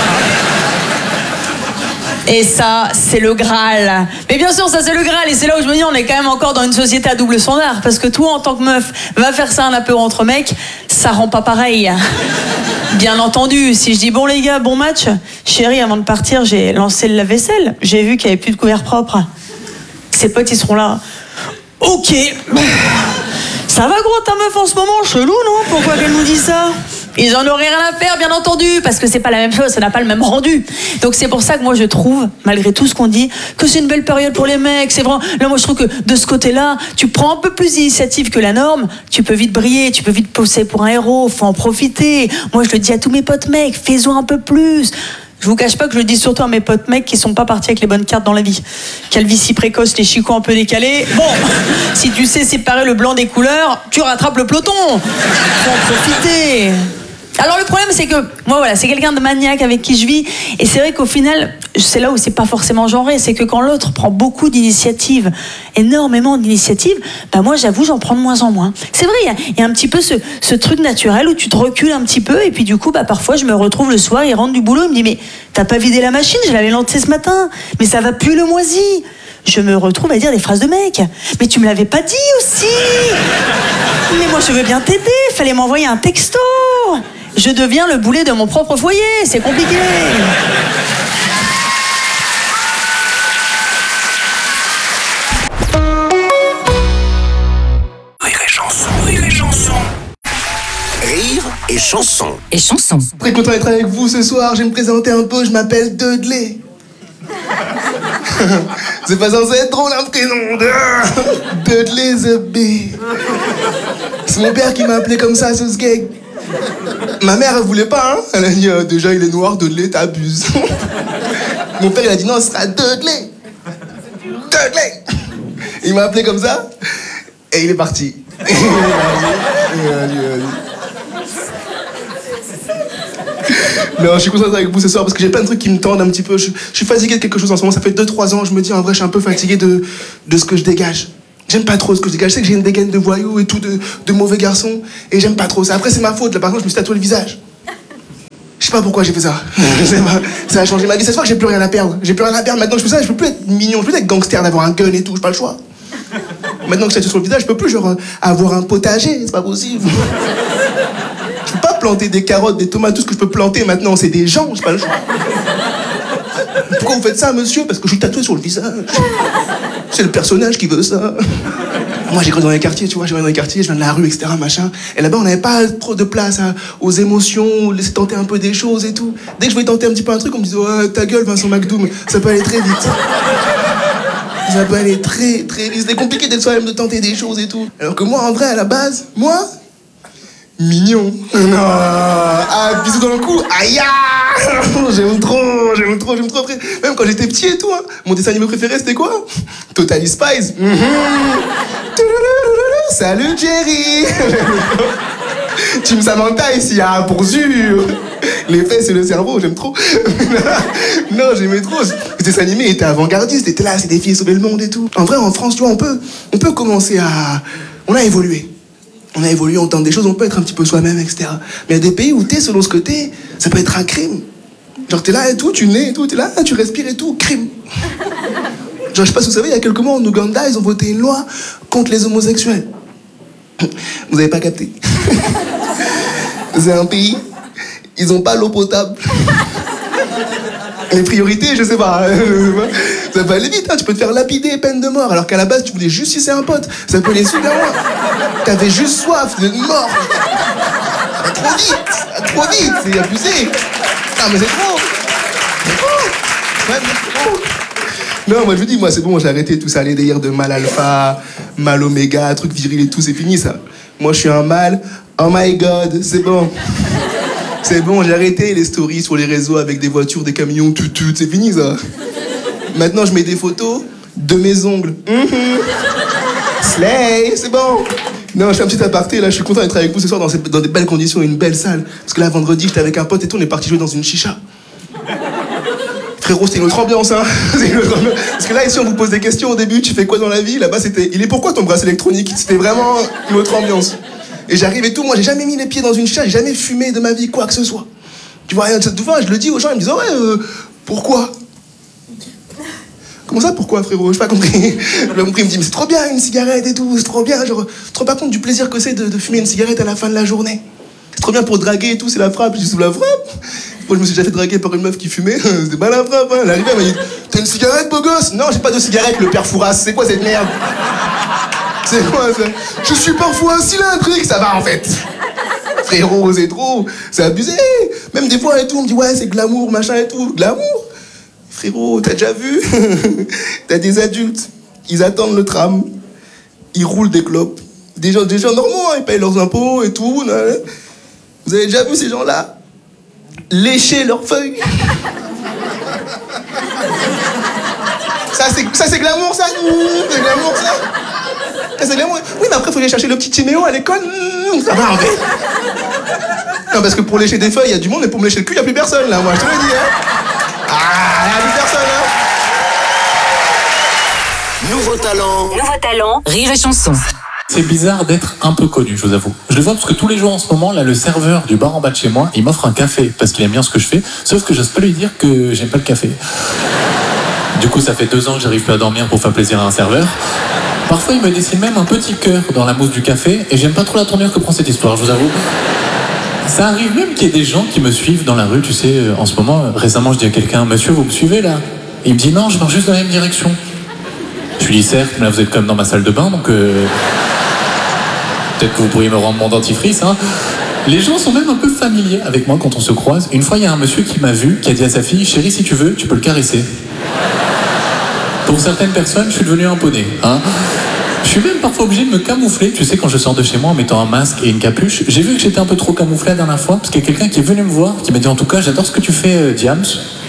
Et ça, c'est le Graal. Mais bien sûr, ça, c'est le Graal. Et c'est là où je me dis, on est quand même encore dans une société à double standard. Parce que toi, en tant que meuf, va faire ça un apéro entre mecs, ça rend pas pareil. Bien entendu, si je dis, bon les gars, bon match, chérie, avant de partir, j'ai lancé le lave-vaisselle. J'ai vu qu'il n'y avait plus de couverts propres. Ses potes, ils seront là. Ok. Ça va gros ta meuf en ce moment? Chelou, non? Pourquoi qu'elle nous dit ça? Ils en auraient rien à faire, bien entendu, parce que c'est pas la même chose, ça n'a pas le même rendu. Donc c'est pour ça que moi je trouve, malgré tout ce qu'on dit, que c'est une belle période pour les mecs. C'est vraiment, là moi je trouve que de ce côté-là, tu prends un peu plus d'initiative que la norme, tu peux vite briller, tu peux vite pousser pour un héros, faut en profiter. Moi je le dis à tous mes potes mecs, fais-en un peu plus. Je vous cache pas que je le dis surtout à mes potes mecs qui sont pas partis avec les bonnes cartes dans la vie. Calvitie précoce, les chicots un peu décalés. Bon, si tu sais séparer le blanc des couleurs, tu rattrapes le peloton. Faut en profiter. Alors le problème c'est que moi voilà, c'est quelqu'un de maniaque avec qui je vis et c'est vrai qu'au final c'est là où c'est pas forcément genré, c'est que quand l'autre prend beaucoup d'initiatives, énormément d'initiatives, bah moi j'avoue j'en prends de moins en moins. C'est vrai, il y a un petit peu ce truc naturel où tu te recules un petit peu et puis du coup bah parfois je me retrouve le soir, il rentre du boulot, il me dit mais t'as pas vidé la machine, je l'avais lancée ce matin, mais ça va plus le moisi. Je me retrouve à dire des phrases de mec. Mais tu me l'avais pas dit aussi. Mais moi je veux bien t'aider, fallait m'envoyer un texto. Je deviens le boulet de mon propre foyer, c'est compliqué. Rire et chanson, rire et chanson. Rire et chanson. Et chanson. Très content d'être avec vous ce soir, je vais me présenter un peu, je m'appelle Dudley. C'est pas censé être drôle un prénom. Dudley the Bee. C'est mon père qui m'a appelé comme ça, ce gag. Ma mère, elle voulait pas, hein. Elle a dit, déjà, il est noir, Dudley, t'abuses. Mon père, il a dit, non, ce sera Dudley. Dudley. Il m'a appelé comme ça, et il est parti. Il est Non, je suis content d'être avec vous ce soir parce que j'ai plein de trucs qui me tendent un petit peu. Je suis fatigué de quelque chose en ce moment. Ça fait 2-3 ans, je me dis en vrai, je suis un peu fatigué de ce que je dégage. J'aime pas trop ce que je dégage. Je sais que j'ai une dégaine de voyou et tout, de mauvais garçon. Et j'aime pas trop ça. Après, c'est ma faute. Là, par contre, je me suis tatoué le visage. Je sais pas pourquoi j'ai fait ça. Je sais pas. Ça a changé ma vie. Ça se voit que j'ai plus rien à perdre. J'ai plus rien à perdre. Maintenant que je fais ça, je peux plus être mignon. Je peux plus être gangster, d'avoir un gun et tout. J'ai pas le choix. Maintenant que je suis sur le visage, je peux plus genre avoir un potager. C'est pas possible. Je peux pas planter des carottes, des tomates. Tout ce que je peux planter maintenant, c'est des gens. J'ai pas le choix. Pourquoi vous faites ça, monsieur? Parce que je suis tatoué sur le visage. C'est le personnage qui veut ça. Moi, j'ai grandi dans les quartiers, tu vois, je viens de la rue, etc., machin. Et là-bas, on n'avait pas trop de place aux émotions, laisser tenter un peu des choses et tout. Dès que je voulais tenter un petit peu un truc, on me disait, ouais, ta gueule, Vincent McDoom, ça peut aller très vite. Ça peut aller très, très vite. C'était compliqué d'être soi-même, de tenter des choses et tout. Alors que moi, en vrai, à la base, moi, mignon. Non. Ah, bisous dans le cou. Aïe. J'aime trop. Après, même quand j'étais petit et tout, hein, mon dessin animé préféré, c'était quoi? Totally Spies. Salut Jerry. Team Samantha ici, hein, pour sûr. Les fesses et le cerveau, j'aime trop. Non, j'aimais trop. Ce dessin animé était avant-gardiste, était là, c'est des filles sauver le monde et tout. En vrai, en France, tu vois, on peut commencer à... On a évolué. On tente des choses, on peut être un petit peu soi-même, etc. Mais il y a des pays où t'es selon ce que t'es, ça peut être un crime. Genre t'es là et tout, tu nais et tout, t'es là, tu respires et tout, crime. Genre je sais pas si vous savez, il y a quelques mois en Ouganda, ils ont voté une loi contre les homosexuels. Vous avez pas capté. C'est un pays, ils ont pas l'eau potable. Les priorités, je sais pas. Ça peut aller vite, hein. Tu peux te faire lapider, peine de mort, alors qu'à la base, tu voulais juste sucer un pote. Ça peut aller super loin. T'avais juste soif de mort. Trop vite, c'est abusé. Non, mais c'est trop. Ouais, mais c'est trop. Non, moi je vous dis, moi c'est bon, j'ai arrêté tout ça, les délires de mal alpha, mal oméga, truc viril et tout, c'est fini ça. Moi je suis un mâle, oh my god, c'est bon. C'est bon, j'ai arrêté les stories sur les réseaux avec des voitures, des camions, tout, c'est fini ça. Maintenant, je mets des photos de mes ongles. Slay, c'est bon. Non, je fais un petit aparté, là, je suis content d'être avec vous ce soir dans des belles conditions, une belle salle. Parce que là, vendredi, j'étais avec un pote et tout, on est parti jouer dans une chicha. Frérot, c'est une autre ambiance, hein. Parce que là, ici, on vous pose des questions au début, tu fais quoi dans la vie? Là-bas, c'était, il est pourquoi ton bracelet électronique? C'était vraiment une autre ambiance. Et j'arrive et tout, moi j'ai jamais mis les pieds dans une chicha, j'ai jamais fumé de ma vie, quoi que ce soit. Tu vois, je le dis aux gens, ils me disent, ouais, pourquoi? Comment ça, pourquoi, frérot? J'ai pas compris. Le compris, il me dit, mais c'est trop bien une cigarette et tout, c'est trop bien, genre, tu te rends pas compte du plaisir que c'est de fumer une cigarette à la fin de la journée. C'est trop bien pour draguer et tout, c'est la frappe, je dis, sous la frappe. Moi, je me suis déjà fait draguer par une meuf qui fumait, c'était pas la frappe, hein. Elle arrivait, elle m'a dit, t'as une cigarette, beau gosse? Non, j'ai pas de cigarette, le père Fouras, c'est quoi cette merde? C'est quoi ça? Je suis parfois cylindrique, ça va en fait. Frérot, c'est trop, c'est abusé. Même des fois et tout, on me dit ouais, c'est glamour, machin et tout. Glamour? Frérot, t'as déjà vu? T'as des adultes, ils attendent le tram, ils roulent des clopes. Des gens normaux, hein, ils payent leurs impôts et tout. Vous avez déjà vu ces gens-là lécher leurs feuilles? Ça c'est glamour, ça? C'est glamour, ça? C'est glamour. Oui, mais après, il faut aller chercher le petit Timéo à l'école. Ça va, en fait. Non, parce que pour lécher des feuilles, il y a du monde, mais pour me lécher le cul, il n'y a plus personne, là. Moi, je te le dis, hein. Ah, il n'y a plus personne, hein. Nouveau talent. Rire et chanson. C'est bizarre d'être un peu connu, je vous avoue. Je le vois parce que tous les jours en ce moment, là, le serveur du bar en bas de chez moi, il m'offre un café parce qu'il aime bien ce que je fais, sauf que j'ose pas lui dire que j'aime pas le café. Du coup, ça fait 2 ans que j'arrive plus à dormir pour faire plaisir à un serveur. Parfois, il me dessine même un petit cœur dans la mousse du café, et j'aime pas trop la tournure que prend cette histoire, je vous avoue. Ça arrive même qu'il y ait des gens qui me suivent dans la rue, tu sais, en ce moment. Récemment, je dis à quelqu'un, monsieur, vous me suivez là? Et il me dit, non, je marche juste dans la même direction. Je lui dis, certes, mais là, vous êtes comme dans ma salle de bain, donc peut-être que vous pourriez me rendre mon dentifrice, hein. Les gens sont même un peu familiers avec moi quand on se croise. Une fois, il y a un monsieur qui m'a vu, qui a dit à sa fille, chérie, si tu veux, tu peux le caresser. Pour certaines personnes, je suis devenu un poney, hein. Je suis même parfois obligé de me camoufler, tu sais, quand je sors de chez moi en mettant un masque et une capuche. J'ai vu que j'étais un peu trop camouflé la dernière fois, parce qu'il y a quelqu'un qui est venu me voir, qui m'a dit, en tout cas, j'adore ce que tu fais, Diams.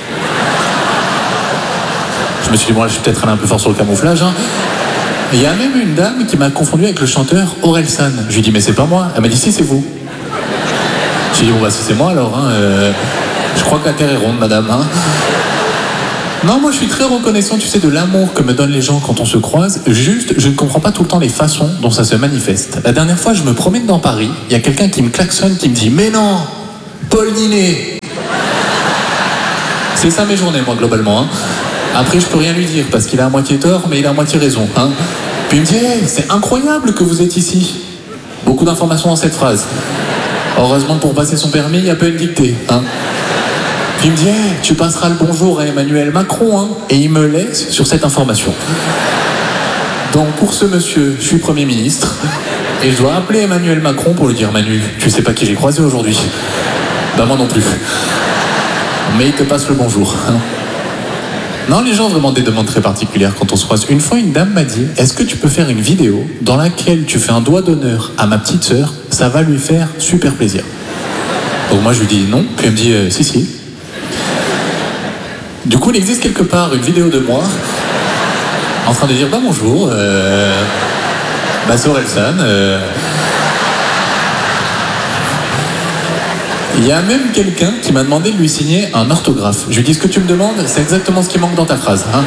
Je me suis dit, bon, là, je suis peut-être allé un peu fort sur le camouflage, hein. Il y a même une dame qui m'a confondu avec le chanteur Orelsan. Je lui ai dit, mais c'est pas moi. Elle m'a dit, si, c'est vous. J'ai dit, bon, bah, si c'est moi, alors, hein. Je crois que la Terre est ronde, madame. Hein. Non, moi je suis très reconnaissant, tu sais, de l'amour que me donnent les gens quand on se croise. Juste, je ne comprends pas tout le temps les façons dont ça se manifeste. La dernière fois, je me promène dans Paris, il y a quelqu'un qui me klaxonne, qui me dit « Mais non, Paul Ninet !» C'est ça mes journées, moi, globalement. Hein. Après, je peux rien lui dire, parce qu'il a à moitié tort, mais il a à moitié raison. Hein. Puis il me dit hey, « C'est incroyable que vous êtes ici !» Beaucoup d'informations dans cette phrase. Heureusement que pour passer son permis, il y a peu à le dicter. Hein. Puis il me dit hey, tu passeras le bonjour à Emmanuel Macron, hein. Et il me laisse sur cette information. Donc pour ce monsieur, je suis Premier ministre, et je dois appeler Emmanuel Macron pour lui dire Manu, tu sais pas qui j'ai croisé aujourd'hui? Bah moi non plus. Mais il te passe le bonjour. Hein. Non, les gens ont vraiment des demandes très particulières quand on se croise. Une fois, une dame m'a dit est-ce que tu peux faire une vidéo dans laquelle tu fais un doigt d'honneur à ma petite sœur? Ça va lui faire super plaisir. Donc moi je lui dis non, puis elle me dit si. Du coup, il existe quelque part une vidéo de moi en train de dire bah bonjour, bah Sorelsan. Il y a même quelqu'un qui m'a demandé de lui signer un orthographe. Je lui dis ce que tu me demandes, c'est exactement ce qui manque dans ta phrase. Hein.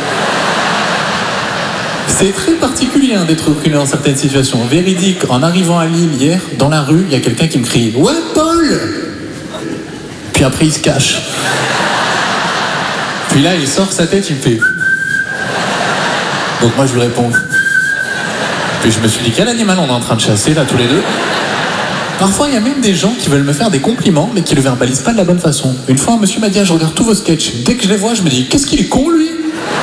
C'est très particulier hein, d'être reconnu dans certaines situations. Véridique, en arrivant à Lille hier, dans la rue, il y a quelqu'un qui me crie ouais Paul. Puis après il se cache. Puis là, il sort sa tête, il me fait... Donc moi, je lui réponds... Puis je me suis dit, quel animal on est en train de chasser, là, tous les deux? Parfois, il y a même des gens qui veulent me faire des compliments, mais qui le verbalisent pas de la bonne façon. Une fois, un monsieur m'a dit, ah, je regarde tous vos sketchs. Dès que je les vois, je me dis, qu'est-ce qu'il est con, lui?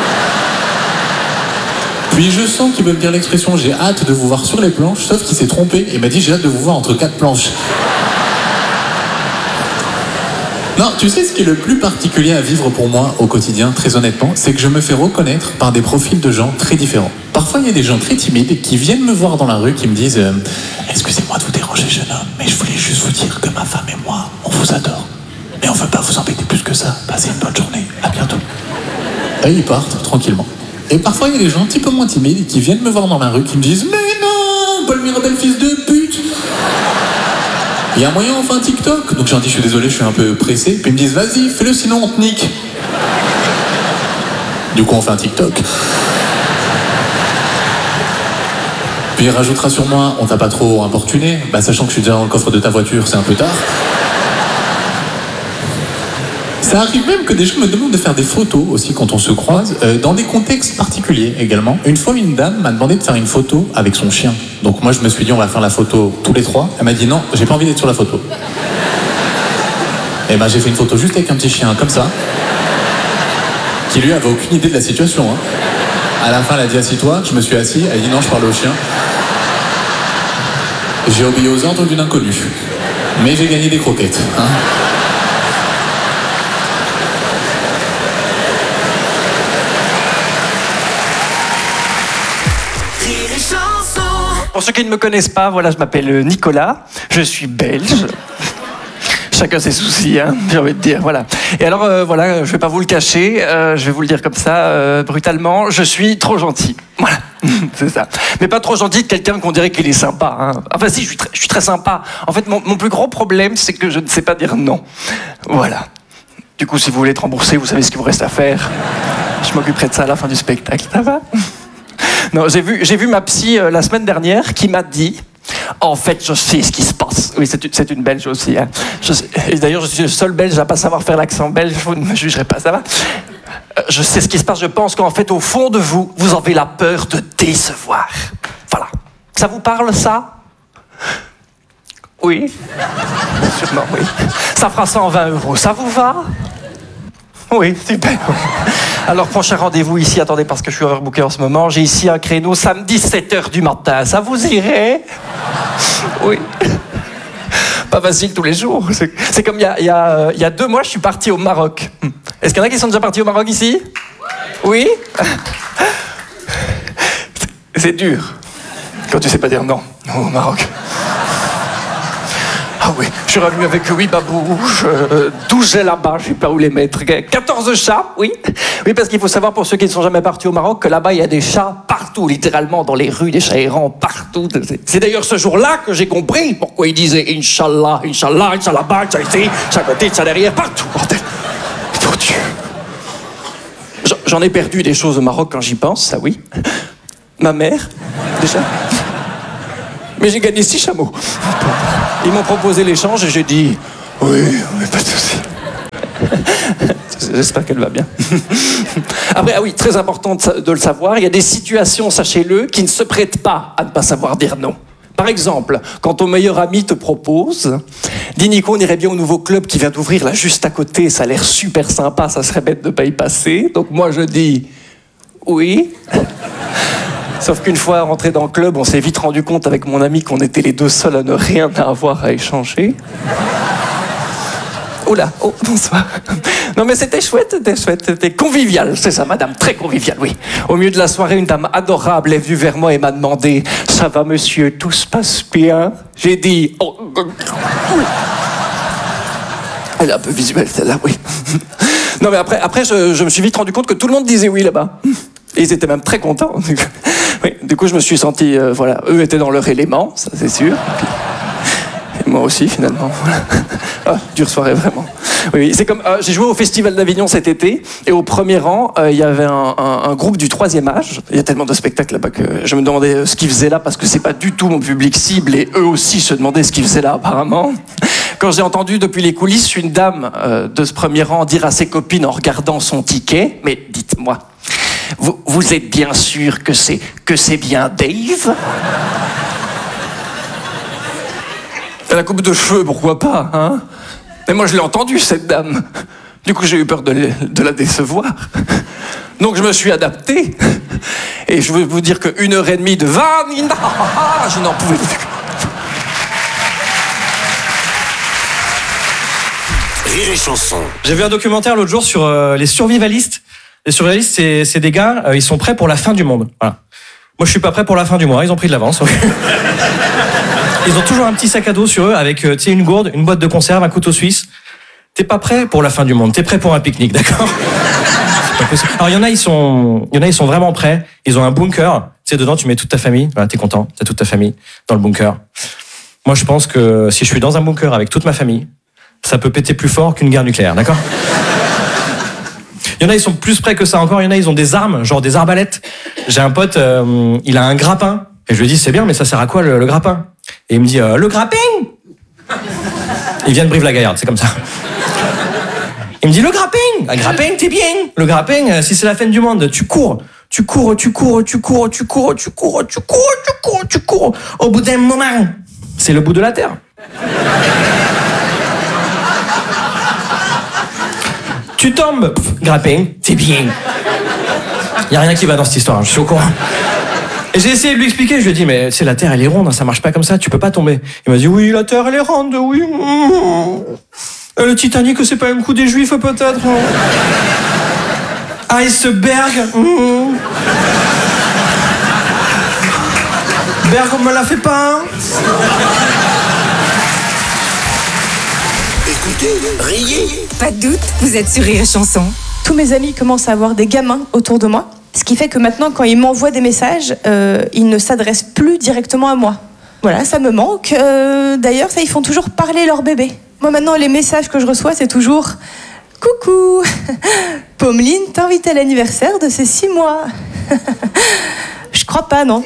Puis je sens qu'il veut me dire l'expression, j'ai hâte de vous voir sur les planches, sauf qu'il s'est trompé. Il m'a dit, j'ai hâte de vous voir entre 4 planches. Non, tu sais ce qui est le plus particulier à vivre pour moi au quotidien, très honnêtement, c'est que je me fais reconnaître par des profils de gens très différents. Parfois, il y a des gens très timides qui viennent me voir dans la rue, qui me disent excusez-moi de vous déranger, jeune homme, mais je voulais juste vous dire que ma femme et moi, on vous adore. Mais on veut pas vous embêter plus que ça. Passez une bonne journée. À bientôt. Et ils partent tranquillement. Et parfois, il y a des gens un petit peu moins timides qui viennent me voir dans la rue, qui me disent mais non, Paul Mirabel, fils de pute. Il y a un moyen, on fait un TikTok. Donc j'ai dit, je suis désolé, je suis un peu pressé. Puis ils me disent, vas-y, fais-le, sinon on te nique. Du coup, on fait un TikTok. Puis il rajoutera sur moi, on t'a pas trop importuné. Bah, sachant que je suis déjà dans le coffre de ta voiture, c'est un peu tard. Ça arrive même que des gens me demandent de faire des photos aussi quand on se croise, dans des contextes particuliers également. Une fois, une dame m'a demandé de faire une photo avec son chien. Donc moi, je me suis dit, on va faire la photo tous les trois. Elle m'a dit, non, j'ai pas envie d'être sur la photo. Et ben, j'ai fait une photo juste avec un petit chien, comme ça, qui lui avait aucune idée de la situation. Hein. À la fin, elle a dit, assis-toi. Je me suis assis. Elle a dit, non, je parle au chien. J'ai obéi aux ordres d'une inconnue. Mais j'ai gagné des croquettes. Hein. Pour ceux qui ne me connaissent pas, voilà, je m'appelle Nicolas, je suis belge. Chacun ses soucis, hein, j'ai envie de dire, voilà. Et alors, voilà, je vais pas vous le cacher, je vais vous le dire comme ça, brutalement, je suis trop gentil. Voilà, c'est ça. Mais pas trop gentil de quelqu'un qu'on dirait qu'il est sympa. Hein. Enfin si, je suis très sympa. En fait, mon plus gros problème, c'est que je ne sais pas dire non. Voilà. Du coup, si vous voulez être remboursé, vous savez ce qu'il vous reste à faire. Je m'occuperai de ça à la fin du spectacle, ça va ? Non, j'ai vu ma psy la semaine dernière qui m'a dit en fait, je sais ce qui se passe. Oui, c'est une Belge aussi. Hein. Et d'ailleurs, je suis le seul Belge à pas savoir faire l'accent belge. Vous ne me jugerez pas, ça va ? Je sais ce qui se passe. Je pense qu'en fait, au fond de vous, vous avez la peur de décevoir. Voilà. Ça vous parle, ça ? Oui. Sûrement, oui. Ça fera 120 €. Ça vous va ? Oui, super. Alors, prochain rendez-vous ici, attendez, parce que je suis overbooké en ce moment, j'ai ici un créneau samedi 7h du matin. Ça vous irait ? Oui. Pas facile tous les jours. C'est comme il y a 2 mois, je suis parti au Maroc. Est-ce qu'il y en a qui sont déjà partis au Maroc ici ? Oui ? C'est dur quand tu sais pas dire non au Maroc. Ah oui, je suis revenu avec 8 babouches, 12 gels là-bas, je sais pas où les mettre, 14 chats, oui. Oui, parce qu'il faut savoir, pour ceux qui ne sont jamais partis au Maroc, que là-bas, il y a des chats partout, littéralement, dans les rues, des chats errants partout. C'est d'ailleurs ce jour-là que j'ai compris pourquoi ils disaient Inch'Allah, Inch'Allah, Inch'Allah, Inch'Allah, Inch'Allah, Inch'Allah, derrière, partout, bordel. Dieu. J'en ai perdu des choses au Maroc quand j'y pense, ça oui. Ma mère, déjà. Mais j'ai gagné 6 chameaux. Ils m'ont proposé l'échange et j'ai dit oui, pas de souci. J'espère qu'elle va bien. Après, ah oui, très important de le savoir, il y a des situations, sachez-le, qui ne se prêtent pas à ne pas savoir dire non. Par exemple, quand ton meilleur ami te propose, dis Nico, on irait bien au nouveau club qui vient d'ouvrir là juste à côté, ça a l'air super sympa, ça serait bête de ne pas y passer. Donc moi je dis oui. Sauf qu'une fois rentré dans le club, on s'est vite rendu compte avec mon ami qu'on était les deux seuls à ne rien avoir à échanger. Oula, oh, bonsoir. Non mais c'était chouette, c'était convivial, c'est ça madame, très convivial, oui. Au milieu de la soirée, une dame adorable est venue vers moi et m'a demandé « Ça va monsieur, tout se passe bien ?» J'ai dit oh, oui. Elle est un peu visuelle celle-là, oui. Non mais après je me suis vite rendu compte que tout le monde disait oui là-bas. Et ils étaient même très contents. Oui, du coup je me suis senti, voilà, eux étaient dans leur élément, ça c'est sûr. Et moi aussi finalement, voilà. Ah, dure soirée vraiment. Oui, c'est comme j'ai joué au Festival d'Avignon cet été et au premier rang il y avait un groupe du 3e âge. Il y a tellement de spectacles là-bas que je me demandais ce qu'ils faisaient là parce que c'est pas du tout mon public cible et eux aussi se demandaient ce qu'ils faisaient là apparemment. Quand j'ai entendu depuis les coulisses une dame de ce premier rang dire à ses copines en regardant son ticket, mais dites-moi, vous êtes bien sûr que c'est bien Dave? La coupe de cheveux, pourquoi pas, hein? Mais moi, je l'ai entendue, cette dame. Du coup, j'ai eu peur de la décevoir. Donc, je me suis adapté. Et je veux vous dire que 1h30 de Vanina, je n'en pouvais plus. Rire et chanson. J'ai vu un documentaire l'autre jour sur les survivalistes. Les survivalistes, c'est des gars, ils sont prêts pour la fin du monde. Voilà. Moi, je suis pas prêt pour la fin du mois. Ils ont pris de l'avance. Ils ont toujours un petit sac à dos sur eux avec une gourde, une boîte de conserve, un couteau suisse. T'es pas prêt pour la fin du monde, t'es prêt pour un pique-nique, d'accord? C'est pas possible. Alors il y en a, ils sont vraiment prêts. Ils ont un bunker. Tu sais, dedans, tu mets toute ta famille. Voilà, t'es content, t'as toute ta famille dans le bunker. Moi, je pense que si je suis dans un bunker avec toute ma famille, ça peut péter plus fort qu'une guerre nucléaire, d'accord? Il y en a, ils sont plus prêts que ça encore. Il y en a, ils ont des armes, genre des arbalètes. J'ai un pote, il a un grappin. Et je lui dis, c'est bien, mais ça sert à quoi le grappin? Et il me dit, le grappin? Il vient de Brive-la-Gaillarde, c'est comme ça. Il me dit, le grappin? Le grappin, t'es bien. Le grappin, si c'est la fin du monde, tu cours. Au bout d'un moment, c'est le bout de la terre. Tu tombes, grappin, t'es bien. Y a rien qui va dans cette histoire, je suis au courant. Et j'ai essayé de lui expliquer, je lui ai dit, mais c'est la Terre, elle est ronde, ça marche pas comme ça, tu peux pas tomber. Il m'a dit, oui, la Terre, elle est ronde, oui. Le Titanic, c'est pas un coup des Juifs, peut-être. Iceberg. Berg, on me la fait pas. Écoutez, riez. Pas de doute, vous êtes sur Rire et Chanson. Tous mes amis commencent à avoir des gamins autour de moi. Ce qui fait que maintenant, quand ils m'envoient des messages, ils ne s'adressent plus directement à moi. Voilà, ça me manque. D'ailleurs, ça, ils font toujours parler leur bébé. Moi, maintenant, les messages que je reçois, c'est toujours « Coucou, Pommeline t'invite à l'anniversaire de ses 6 mois. » Je crois pas, non.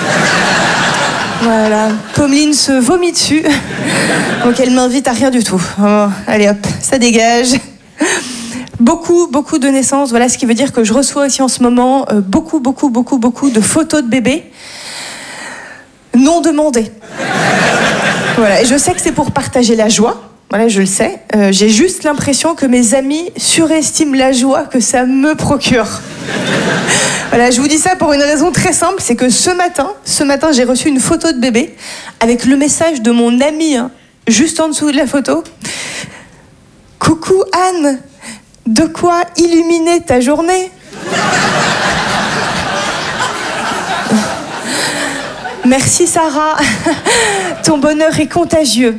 Voilà, Pommeline se vomit dessus. Donc, elle m'invite à rien du tout. Oh, allez hop, ça dégage. Beaucoup de naissances, voilà ce qui veut dire que je reçois aussi en ce moment beaucoup de photos de bébés non demandées. Voilà, et je sais que c'est pour partager la joie, voilà, je le sais. J'ai juste l'impression que mes amis surestiment la joie que ça me procure. Voilà, je vous dis ça pour une raison très simple, c'est que ce matin, j'ai reçu une photo de bébé avec le message de mon ami, juste en dessous de la photo. Coucou Anne, de quoi illuminer ta journée? Merci Sarah, ton bonheur est contagieux.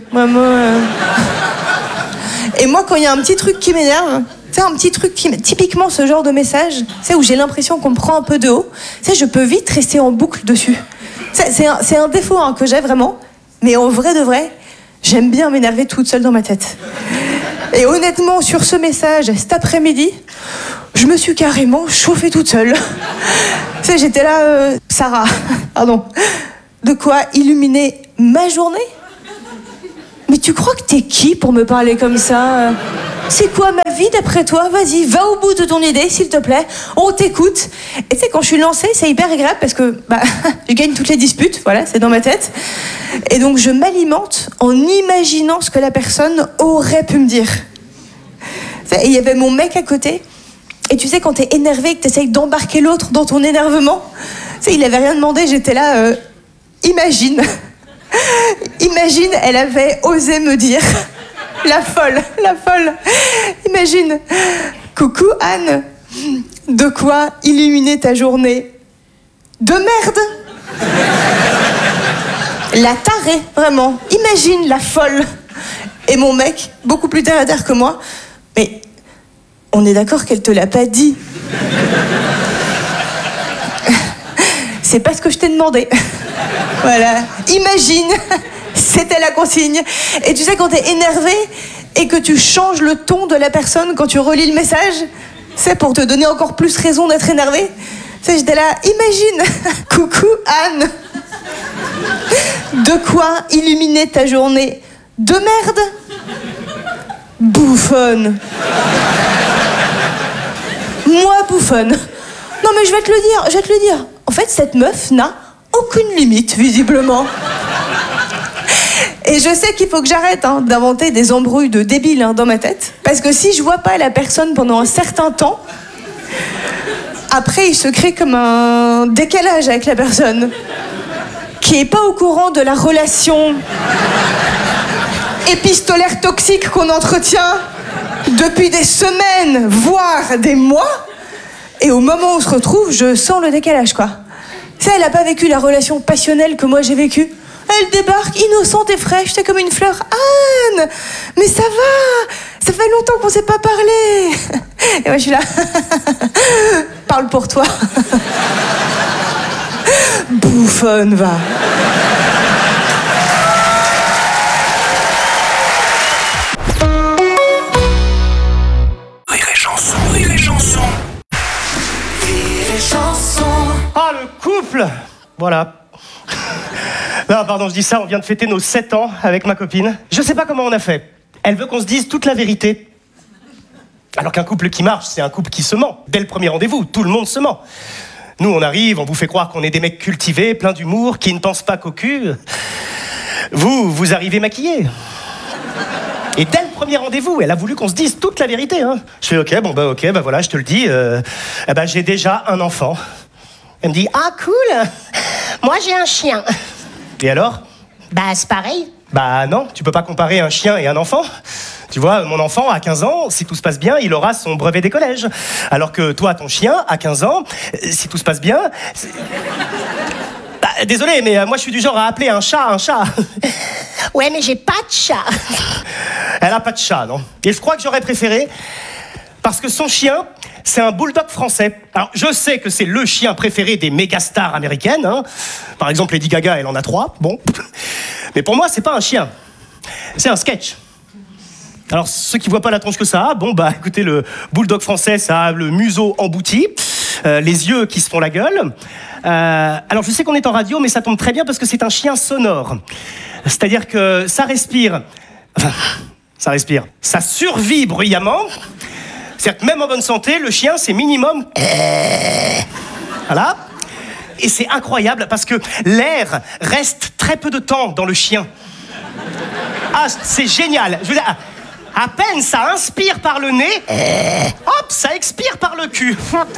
Et moi, quand il y a un petit truc qui m'énerve, c'est un petit truc typiquement ce genre de message, c'est où j'ai l'impression qu'on me prend un peu de haut, c'est je peux vite rester en boucle dessus. C'est un défaut que j'ai vraiment, mais en vrai de vrai, j'aime bien m'énerver toute seule dans ma tête. Et honnêtement, sur ce message, cet après-midi, je me suis carrément chauffée toute seule. Tu sais, j'étais là, Sarah, pardon. De quoi illuminer ma journée? Mais tu crois que t'es qui pour me parler comme ça? C'est quoi ma vie d'après toi? Vas-y, va au bout de ton idée, s'il te plaît. On t'écoute. Et tu sais, quand je suis lancée, c'est hyper agréable parce que je gagne toutes les disputes, voilà, c'est dans ma tête. Et donc, je m'alimente en imaginant ce que la personne aurait pu me dire. Et il y avait mon mec à côté. Et tu sais, quand t'es énervé, que t'essayes d'embarquer l'autre dans ton énervement, tu sais, il avait rien demandé, j'étais là, imagine. Imagine, elle avait osé me dire. La folle. Imagine. Coucou Anne. De quoi illuminer ta journée? De merde. La tarée, vraiment. Imagine la folle. Et mon mec, beaucoup plus terre à terre que moi. Mais on est d'accord qu'elle te l'a pas dit. C'est pas ce que je t'ai demandé. Voilà. Imagine. C'était la consigne. Et tu sais, quand t'es énervé et que tu changes le ton de la personne quand tu relis le message, c'est pour te donner encore plus raison d'être énervé. Tu sais, j'étais là, imagine. Coucou Anne. De quoi illuminer ta journée? De merde. Bouffonne. Moi, bouffonne. Non mais je vais te le dire. En fait, cette meuf n'a aucune limite, visiblement. Et je sais qu'il faut que j'arrête d'inventer des embrouilles de débiles dans ma tête. Parce que si je vois pas la personne pendant un certain temps, après il se crée comme un décalage avec la personne. Qui est pas au courant de la relation épistolaire toxique qu'on entretient depuis des semaines, voire des mois. Et au moment où on se retrouve, je sens le décalage, quoi. Tu sais, elle a pas vécu la relation passionnelle que moi j'ai vécue. Elle débarque innocente et fraîche, c'est comme une fleur. Anne, mais ça va, ça fait longtemps qu'on s'est pas parlé. Et moi je suis là, parle pour toi. Bouffonne, va. Rire et chanson, rire et chanson. Rire et chanson. Ah, le couple. Voilà. Non, pardon, je dis ça, on vient de fêter nos 7 ans avec ma copine. Je sais pas comment on a fait. Elle veut qu'on se dise toute la vérité. Alors qu'un couple qui marche, c'est un couple qui se ment. Dès le premier rendez-vous, tout le monde se ment. Nous, on arrive, on vous fait croire qu'on est des mecs cultivés, pleins d'humour, qui ne pensent pas qu'au cul. Vous arrivez maquillés. Et dès le premier rendez-vous, elle a voulu qu'on se dise toute la vérité. Je fais ok, voilà, je te le dis. J'ai déjà un enfant. Elle me dit, ah cool, moi j'ai un chien. Et alors? C'est pareil. Non, tu peux pas comparer un chien et un enfant. Tu vois, mon enfant, à 15 ans, si tout se passe bien, il aura son brevet des collèges. Alors que toi, ton chien, à 15 ans, si tout se passe bien... désolé, mais moi je suis du genre à appeler un chat. Ouais, mais j'ai pas de chat. Elle a pas de chat, non? Et je crois que j'aurais préféré, parce que son chien, c'est un bulldog français. Alors, je sais que c'est le chien préféré des mégastars américaines. Par exemple, Lady Gaga, elle en a 3. Bon. Mais pour moi, c'est pas un chien. C'est un sketch. Alors, ceux qui voient pas la tronche que ça a, écoutez, le bulldog français, ça a le museau embouti, les yeux qui se font la gueule. Alors, je sais qu'on est en radio, mais ça tombe très bien parce que c'est un chien sonore. C'est-à-dire que ça respire. Ça survit bruyamment. C'est-à-dire que même en bonne santé, le chien, c'est minimum... Voilà. Et c'est incroyable parce que l'air reste très peu de temps dans le chien. Ah, c'est génial. Je veux dire, à peine ça inspire par le nez, hop, ça expire par le cul.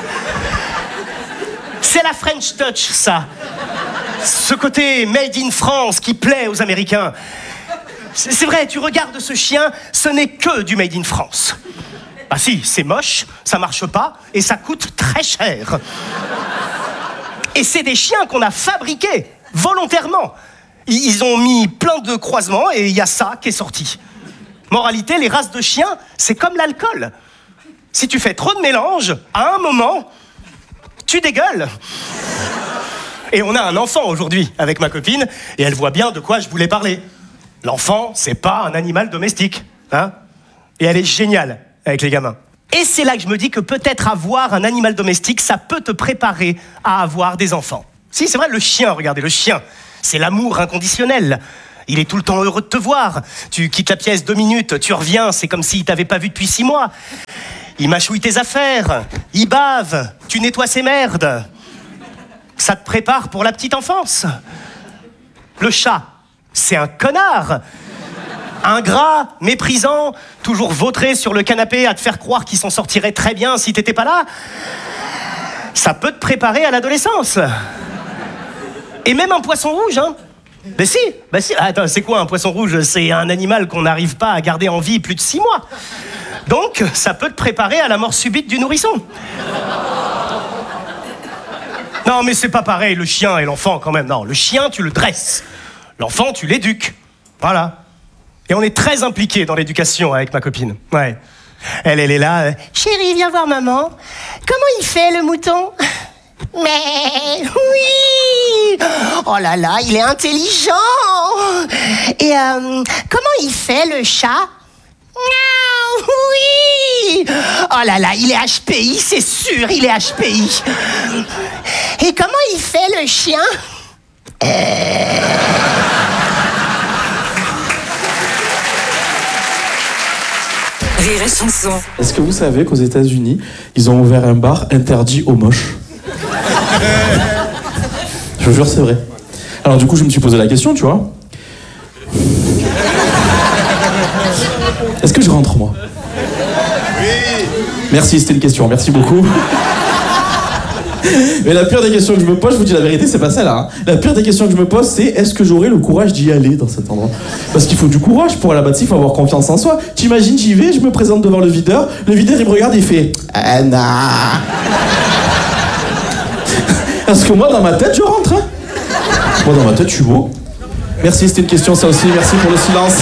C'est la French touch, ça. Ce côté made in France qui plaît aux Américains. C'est vrai, tu regardes ce chien, ce n'est que du made in France. Ah si, c'est moche, ça marche pas, et ça coûte très cher. Et c'est des chiens qu'on a fabriqués, volontairement. Ils ont mis plein de croisements, et il y a ça qui est sorti. Moralité, les races de chiens, c'est comme l'alcool. Si tu fais trop de mélange, à un moment, tu dégueules. Et on a un enfant aujourd'hui avec ma copine, et elle voit bien de quoi je voulais parler. L'enfant, c'est pas un animal domestique, hein? Et elle est géniale avec les gamins. Et c'est là que je me dis que peut-être avoir un animal domestique, ça peut te préparer à avoir des enfants. Si, c'est vrai, le chien, regardez, le chien, c'est l'amour inconditionnel. Il est tout le temps heureux de te voir. Tu quittes la pièce 2 minutes, tu reviens, c'est comme s'il t'avait pas vu depuis 6 mois. Il mâchouille tes affaires, il bave, tu nettoies ses merdes. Ça te prépare pour la petite enfance. Le chat, c'est un connard. Ingrat, méprisant, toujours vautré sur le canapé à te faire croire qu'il s'en sortirait très bien si t'étais pas là. Ça peut te préparer à l'adolescence. Et même un poisson rouge, hein. Ben si. Attends, c'est quoi un poisson rouge? C'est un animal qu'on n'arrive pas à garder en vie plus de 6 mois. Donc, ça peut te préparer à la mort subite du nourrisson. Non, mais c'est pas pareil, le chien et l'enfant, quand même. Non, le chien, tu le dresses. L'enfant, tu l'éduques. Voilà. Et on est très impliqués dans l'éducation avec ma copine. Ouais. Elle est là. Chérie, viens voir maman. Comment il fait, le mouton? Mais oui! Oh là là, il est intelligent! Et comment il fait, le chat? Oui! Oh là là, il est HPI, c'est sûr, il est HPI. Et comment il fait, le chien? Rire et chanson. Est-ce que vous savez qu'aux États-Unis, ils ont ouvert un bar interdit aux moches? Je vous jure, c'est vrai. Alors du coup, je me suis posé la question, tu vois. Est-ce que je rentre, moi? Oui. Merci, c'était une question, merci beaucoup. Mais la pire des questions que je me pose, je vous dis la vérité, c'est pas celle-là. Hein. La pire des questions que je me pose, c'est est-ce que j'aurai le courage d'y aller dans cet endroit? Parce qu'il faut du courage pour aller là-bas, il faut avoir confiance en soi. T'imagines, j'y vais, je me présente devant le videur il me regarde et il fait Anna. Parce que moi, dans ma tête, je rentre. Hein. Moi, dans ma tête, je suis beau. Merci, c'était une question, ça aussi. Merci pour le silence.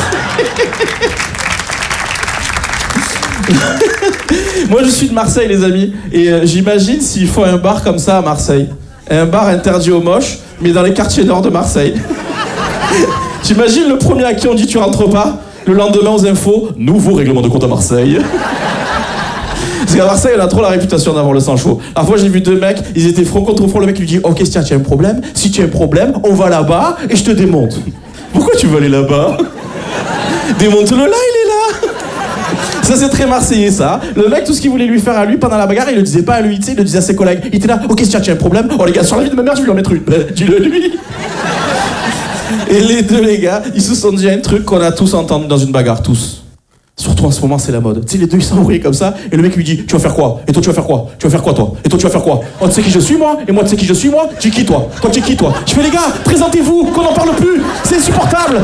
Moi, je suis de Marseille, les amis. Et j'imagine s'il faut un bar comme ça à Marseille. Un bar interdit aux moches, mais dans les quartiers nord de Marseille. J'imagine le premier à qui on dit tu rentres pas. Le lendemain aux infos, nouveau règlement de compte à Marseille. Parce qu'à Marseille, on a trop la réputation d'avoir le sang chaud. La fois, j'ai vu 2 mecs, ils étaient front contre front. Le mec lui dit ok, tiens, tu as un problème? Si tu as un problème, on va là-bas et je te démonte. Pourquoi tu veux aller là-bas? Démonte-le là, il est là. Ça, c'est très marseillais, ça. Le mec, tout ce qu'il voulait lui faire à lui pendant la bagarre, il le disait pas à lui, tu sais, il le disait à ses collègues. Il était là, ok, tiens, tu as un problème? Oh, les gars, sur la vie de ma mère, je vais lui en mettre une. Dis-le lui. Et les 2, les gars, ils se sont dit un truc qu'on a tous entendu dans une bagarre, tous. Surtout en ce moment, c'est la mode. Tu sais, les 2, ils sont envoyés comme ça, et le mec lui dit, tu vas faire quoi? Et toi, tu vas faire quoi? Tu vas faire quoi, toi? Et toi, tu vas faire quoi? Oh, tu sais qui je suis, moi? Et moi, tu sais qui je suis, moi? Tu es qui, toi? Toi, tu es qui, toi? Je fais, les gars, présentez-vous, qu'on n'en parle plus. C'est insupportable.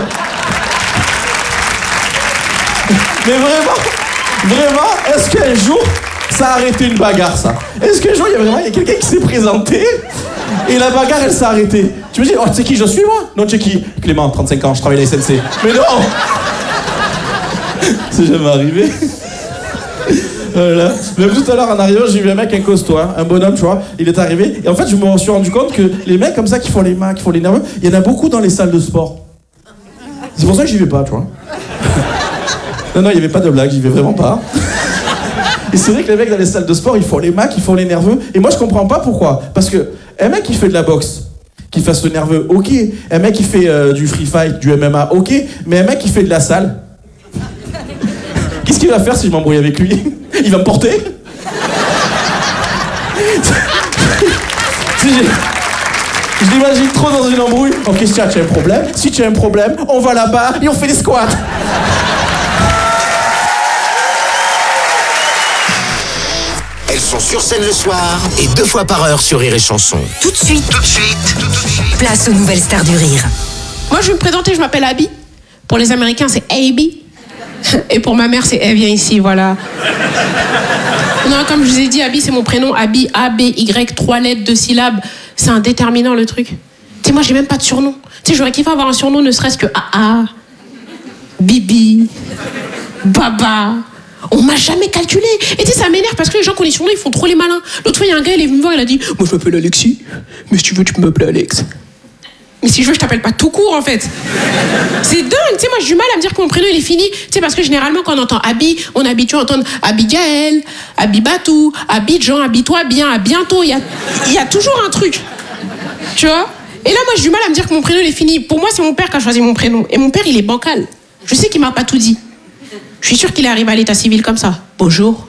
Mais vraiment, est-ce qu'un jour, ça a arrêté une bagarre, ça? Est-ce qu'un jour, il y a quelqu'un qui s'est présenté et la bagarre, elle s'est arrêtée? Tu me dis, oh, tu sais qui je suis, moi? Non, tu sais qui? Clément, 35 ans, je travaille à la SNC. Mais non. C'est jamais arrivé. Voilà. Même tout à l'heure, en arrivant, j'ai vu un mec, un costaud, hein, un bonhomme, tu vois. Il est arrivé. Et en fait, je me suis rendu compte que les mecs comme ça, qui font les mains, qui font les nerveux, il y en a beaucoup dans les salles de sport. C'est pour ça que j'y vais pas, tu vois. Non, il n'y avait pas de blague, j'y vais vraiment pas. Et c'est vrai que les mecs dans les salles de sport, ils font les macs, ils font les nerveux. Et moi, je comprends pas pourquoi. Parce que un mec qui fait de la boxe, qui fasse le nerveux, ok. Un mec qui fait du free fight, du MMA, ok. Mais un mec qui fait de la salle, qu'est-ce qu'il va faire si je m'embrouille avec lui? Il va me porter? Je l'imagine trop dans une embrouille. Ok, si tu as un problème, si tu as un problème, on va là-bas et on fait des squats. Elles sont sur scène le soir et 2 fois par heure sur Rire et Chanson. Tout de suite, place aux nouvelles stars du rire. Moi, je vais me présenter, je m'appelle Abby. Pour les Américains, c'est Abby. Et pour ma mère, c'est elle vient ici, voilà. Non, comme je vous ai dit, Abby, c'est mon prénom. Abby, A-B-Y, 3 lettres, 2 syllabes. C'est un déterminant, le truc. Tu sais, moi, j'ai même pas de surnom. Tu sais, j'aurais kiffé avoir un surnom, ne serait-ce que AA, Bibi, Baba. On m'a jamais calculé. Et tu sais, ça m'énerve parce que les gens qui ont les surnoms, ils font trop les malins. L'autre fois, il y a un gars, il est venu me voir, il a dit, moi, je m'appelle Alexis, mais si tu veux, tu peux m'appeler Alex. Mais si je veux, je t'appelle pas tout court, en fait. C'est dingue, tu sais, moi, j'ai du mal à me dire que mon prénom, il est fini. Tu sais, parce que généralement, quand on entend Abby, on est habitué à entendre Abigail, Abibatou, Abidjan, Habille-toi bien, à bientôt. Il y a toujours un truc. Tu vois? Et là, moi, j'ai du mal à me dire que mon prénom, il est fini. Pour moi, c'est mon père qui a choisi mon prénom. Et mon père, il est bancal. Je sais qu'il m'a pas tout dit. Je suis sûre qu'il est arrivé à l'état civil comme ça. Bonjour.